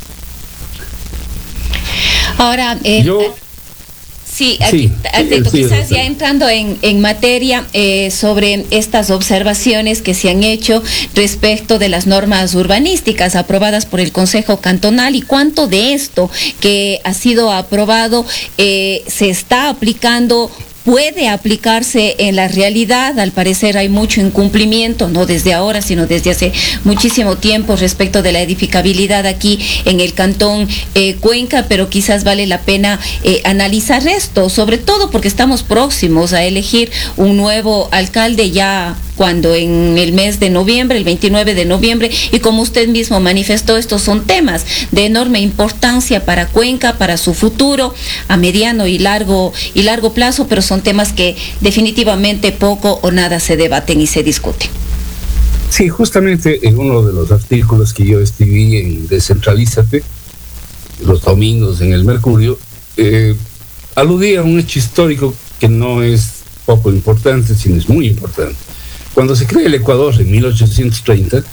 S3: Ahora, eh,
S19: Yo...
S3: Sí,
S19: Sí,
S3: Arquitecto,
S19: sí,
S3: quizás
S19: sí.
S3: ya entrando en, en materia eh, sobre estas observaciones que se han hecho respecto de las normas urbanísticas aprobadas por el Consejo Cantonal y cuánto de esto que ha sido aprobado eh, se está aplicando puede aplicarse en la realidad. Al parecer hay mucho incumplimiento, no desde ahora, sino desde hace muchísimo tiempo respecto de la edificabilidad aquí en el Cantón eh, Cuenca, pero quizás vale la pena eh, analizar esto, sobre todo porque estamos próximos a elegir un nuevo alcalde ya cuando en el mes de noviembre, el veintinueve de noviembre, y como usted mismo manifestó, estos son temas de enorme importancia para Cuenca, para su futuro a mediano y largo y largo plazo, pero son temas que definitivamente poco o nada se debaten y se discuten.
S19: Sí, justamente en uno de los artículos que yo escribí en Descentralízate, los domingos en el Mercurio, eh, aludí a un hecho histórico que no es poco importante, sino es muy importante. Cuando se crea el Ecuador en mil ochocientos treinta,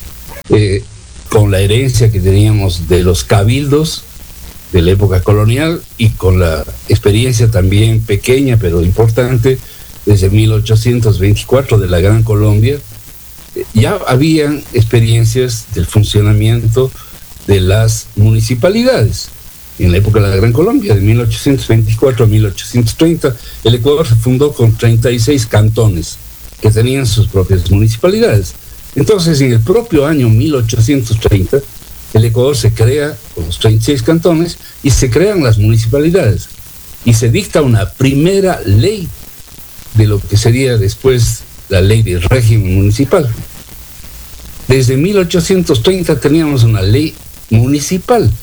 S19: eh, con la herencia que teníamos de los cabildos de la época colonial y con la experiencia también pequeña pero importante desde mil ochocientos veinticuatro de la Gran Colombia, eh, ya habían experiencias del funcionamiento de las municipalidades. En la época de la Gran Colombia, de mil ochocientos veinticuatro a mil ochocientos treinta, el Ecuador se fundó con treinta y seis cantones que tenían sus propias municipalidades. Entonces, en el propio año mil ochocientos treinta, el Ecuador se crea con los treinta y seis cantones y se crean las municipalidades. Y se dicta una primera ley de lo que sería después la ley del régimen municipal. Desde mil ochocientos treinta teníamos una ley municipal.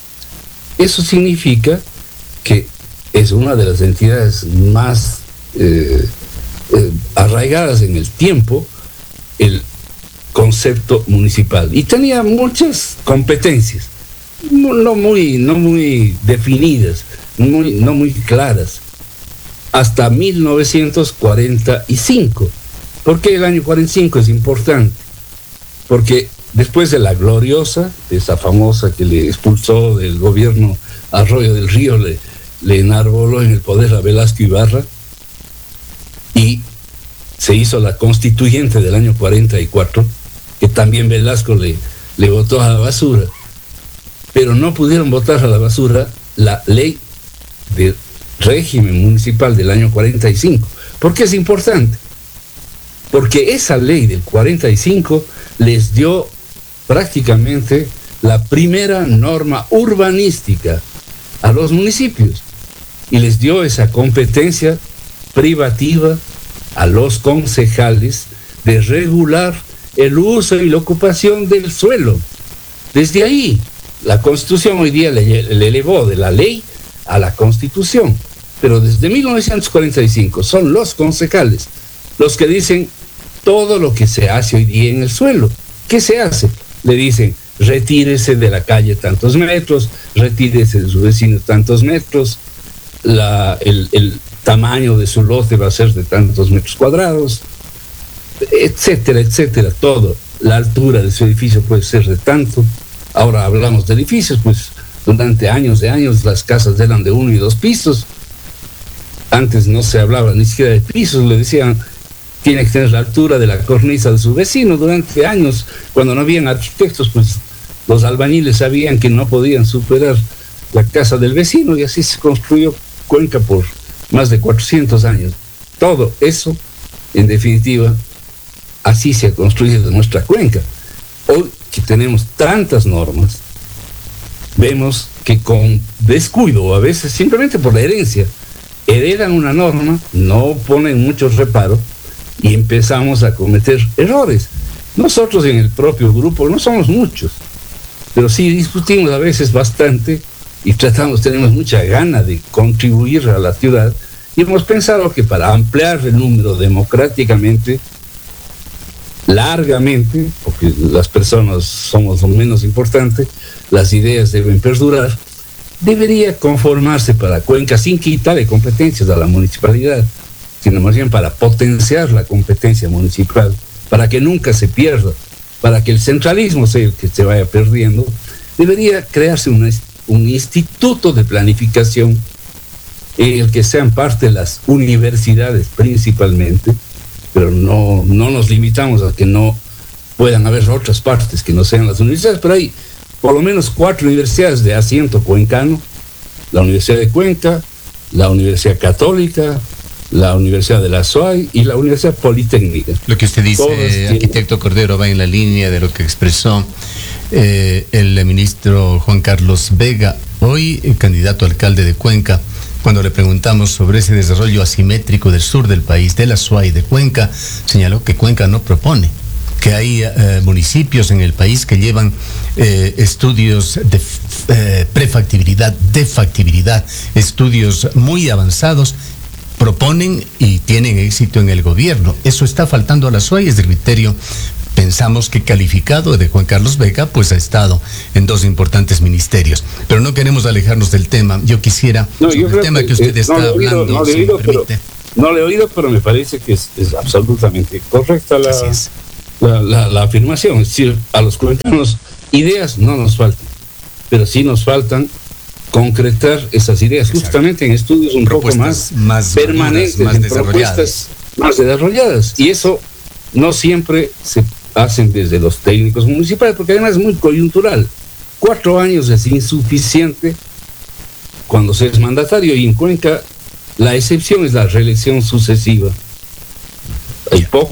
S19: Eso significa que es una de las entidades más eh, eh, arraigadas en el tiempo, el concepto municipal. Y tenía muchas competencias, no muy, no muy definidas, muy, no muy claras, hasta mil novecientos cuarenta y cinco. ¿Por qué el año cuarenta y cinco es importante? Porque después de la gloriosa, esa famosa que le expulsó del gobierno Arroyo del Río, le, le enarboló en el poder a Velasco Ibarra, y se hizo la constituyente del año cuarenta y cuatro, que también Velasco le, le votó a la basura, pero no pudieron votar a la basura la ley de régimen municipal del año cuarenta y cinco. ¿Por qué es importante? Porque esa ley del cuarenta y cinco les dio prácticamente la primera norma urbanística a los municipios y les dio esa competencia privativa a los concejales de regular el uso y la ocupación del suelo. Desde ahí, la Constitución hoy día le, le elevó de la ley a la Constitución, pero desde mil novecientos cuarenta y cinco son los concejales los que dicen todo lo que se hace hoy día en el suelo. ¿Qué se hace? Le dicen, retírese de la calle tantos metros, retírese de su vecino tantos metros, la, el, el tamaño de su lote va a ser de tantos metros cuadrados, etcétera, etcétera, todo. La altura de su edificio puede ser de tanto. Ahora hablamos de edificios, pues durante años de años las casas eran de uno y dos pisos. Antes no se hablaba ni siquiera de pisos, le decían, tiene que tener la altura de la cornisa de su vecino. Durante años, cuando no habían arquitectos, pues los albañiles sabían que no podían superar la casa del vecino, y así se construyó Cuenca por más de cuatrocientos años. Todo eso, en definitiva, así se ha construido nuestra Cuenca. Hoy que tenemos tantas normas, vemos que con descuido, o a veces simplemente por la herencia, heredan una norma, no ponen muchos reparos y empezamos a cometer errores. Nosotros en el propio grupo no somos muchos, pero sí discutimos a veces bastante y tratamos, tenemos mucha gana de contribuir a la ciudad, y hemos pensado que para ampliar el número democráticamente, largamente, porque las personas somos lo menos importante, las ideas deben perdurar, debería conformarse para Cuenca sin quitarle competencias a la municipalidad, sino más bien para potenciar la competencia municipal, para que nunca se pierda, para que el centralismo sea el que se vaya perdiendo. Debería crearse una, un instituto de planificación en el que sean parte las universidades principalmente, pero no, no nos limitamos a que no puedan haber otras partes que no sean las universidades, pero hay por lo menos cuatro universidades de asiento cuencano: la Universidad de Cuenca, la Universidad Católica, la Universidad de la S O A I y la Universidad Politécnica.
S1: Lo que usted dice,
S19: Todas
S1: arquitecto Cordero, va en la línea de lo que expresó eh, el ministro Juan Carlos Vega, hoy el candidato a alcalde de Cuenca. Cuando le preguntamos sobre ese desarrollo asimétrico del sur del país, de la S O A I de Cuenca, señaló que Cuenca no propone, que hay eh, municipios en el país que llevan eh, estudios de eh, prefactibilidad, de factibilidad, estudios muy avanzados, proponen y tienen éxito en el gobierno. Eso está faltando a la S O A I, es de criterio. Pensamos que calificado de Juan Carlos Vega, pues ha estado en dos importantes ministerios. Pero no queremos alejarnos del tema. Yo quisiera,
S19: no,
S1: sobre
S19: yo
S1: el tema que, que usted
S19: eh,
S1: está
S19: no oído,
S1: hablando,
S19: no
S1: si
S19: le he oído,
S1: me
S19: pero, no le he oído, pero me parece que es, es absolutamente correcta la, la, la, la afirmación. Es decir, a los cuencanos ideas no nos faltan, pero sí nos faltan concretar esas ideas. Exacto. Justamente en estudios un propuestas poco más, más permanentes, maduras, más en desarrolladas. propuestas más desarrolladas. Y eso no siempre se hacen desde los técnicos municipales, porque además es muy coyuntural. Cuatro años es insuficiente cuando se es mandatario, y en Cuenca la excepción es la reelección sucesiva. Hay poco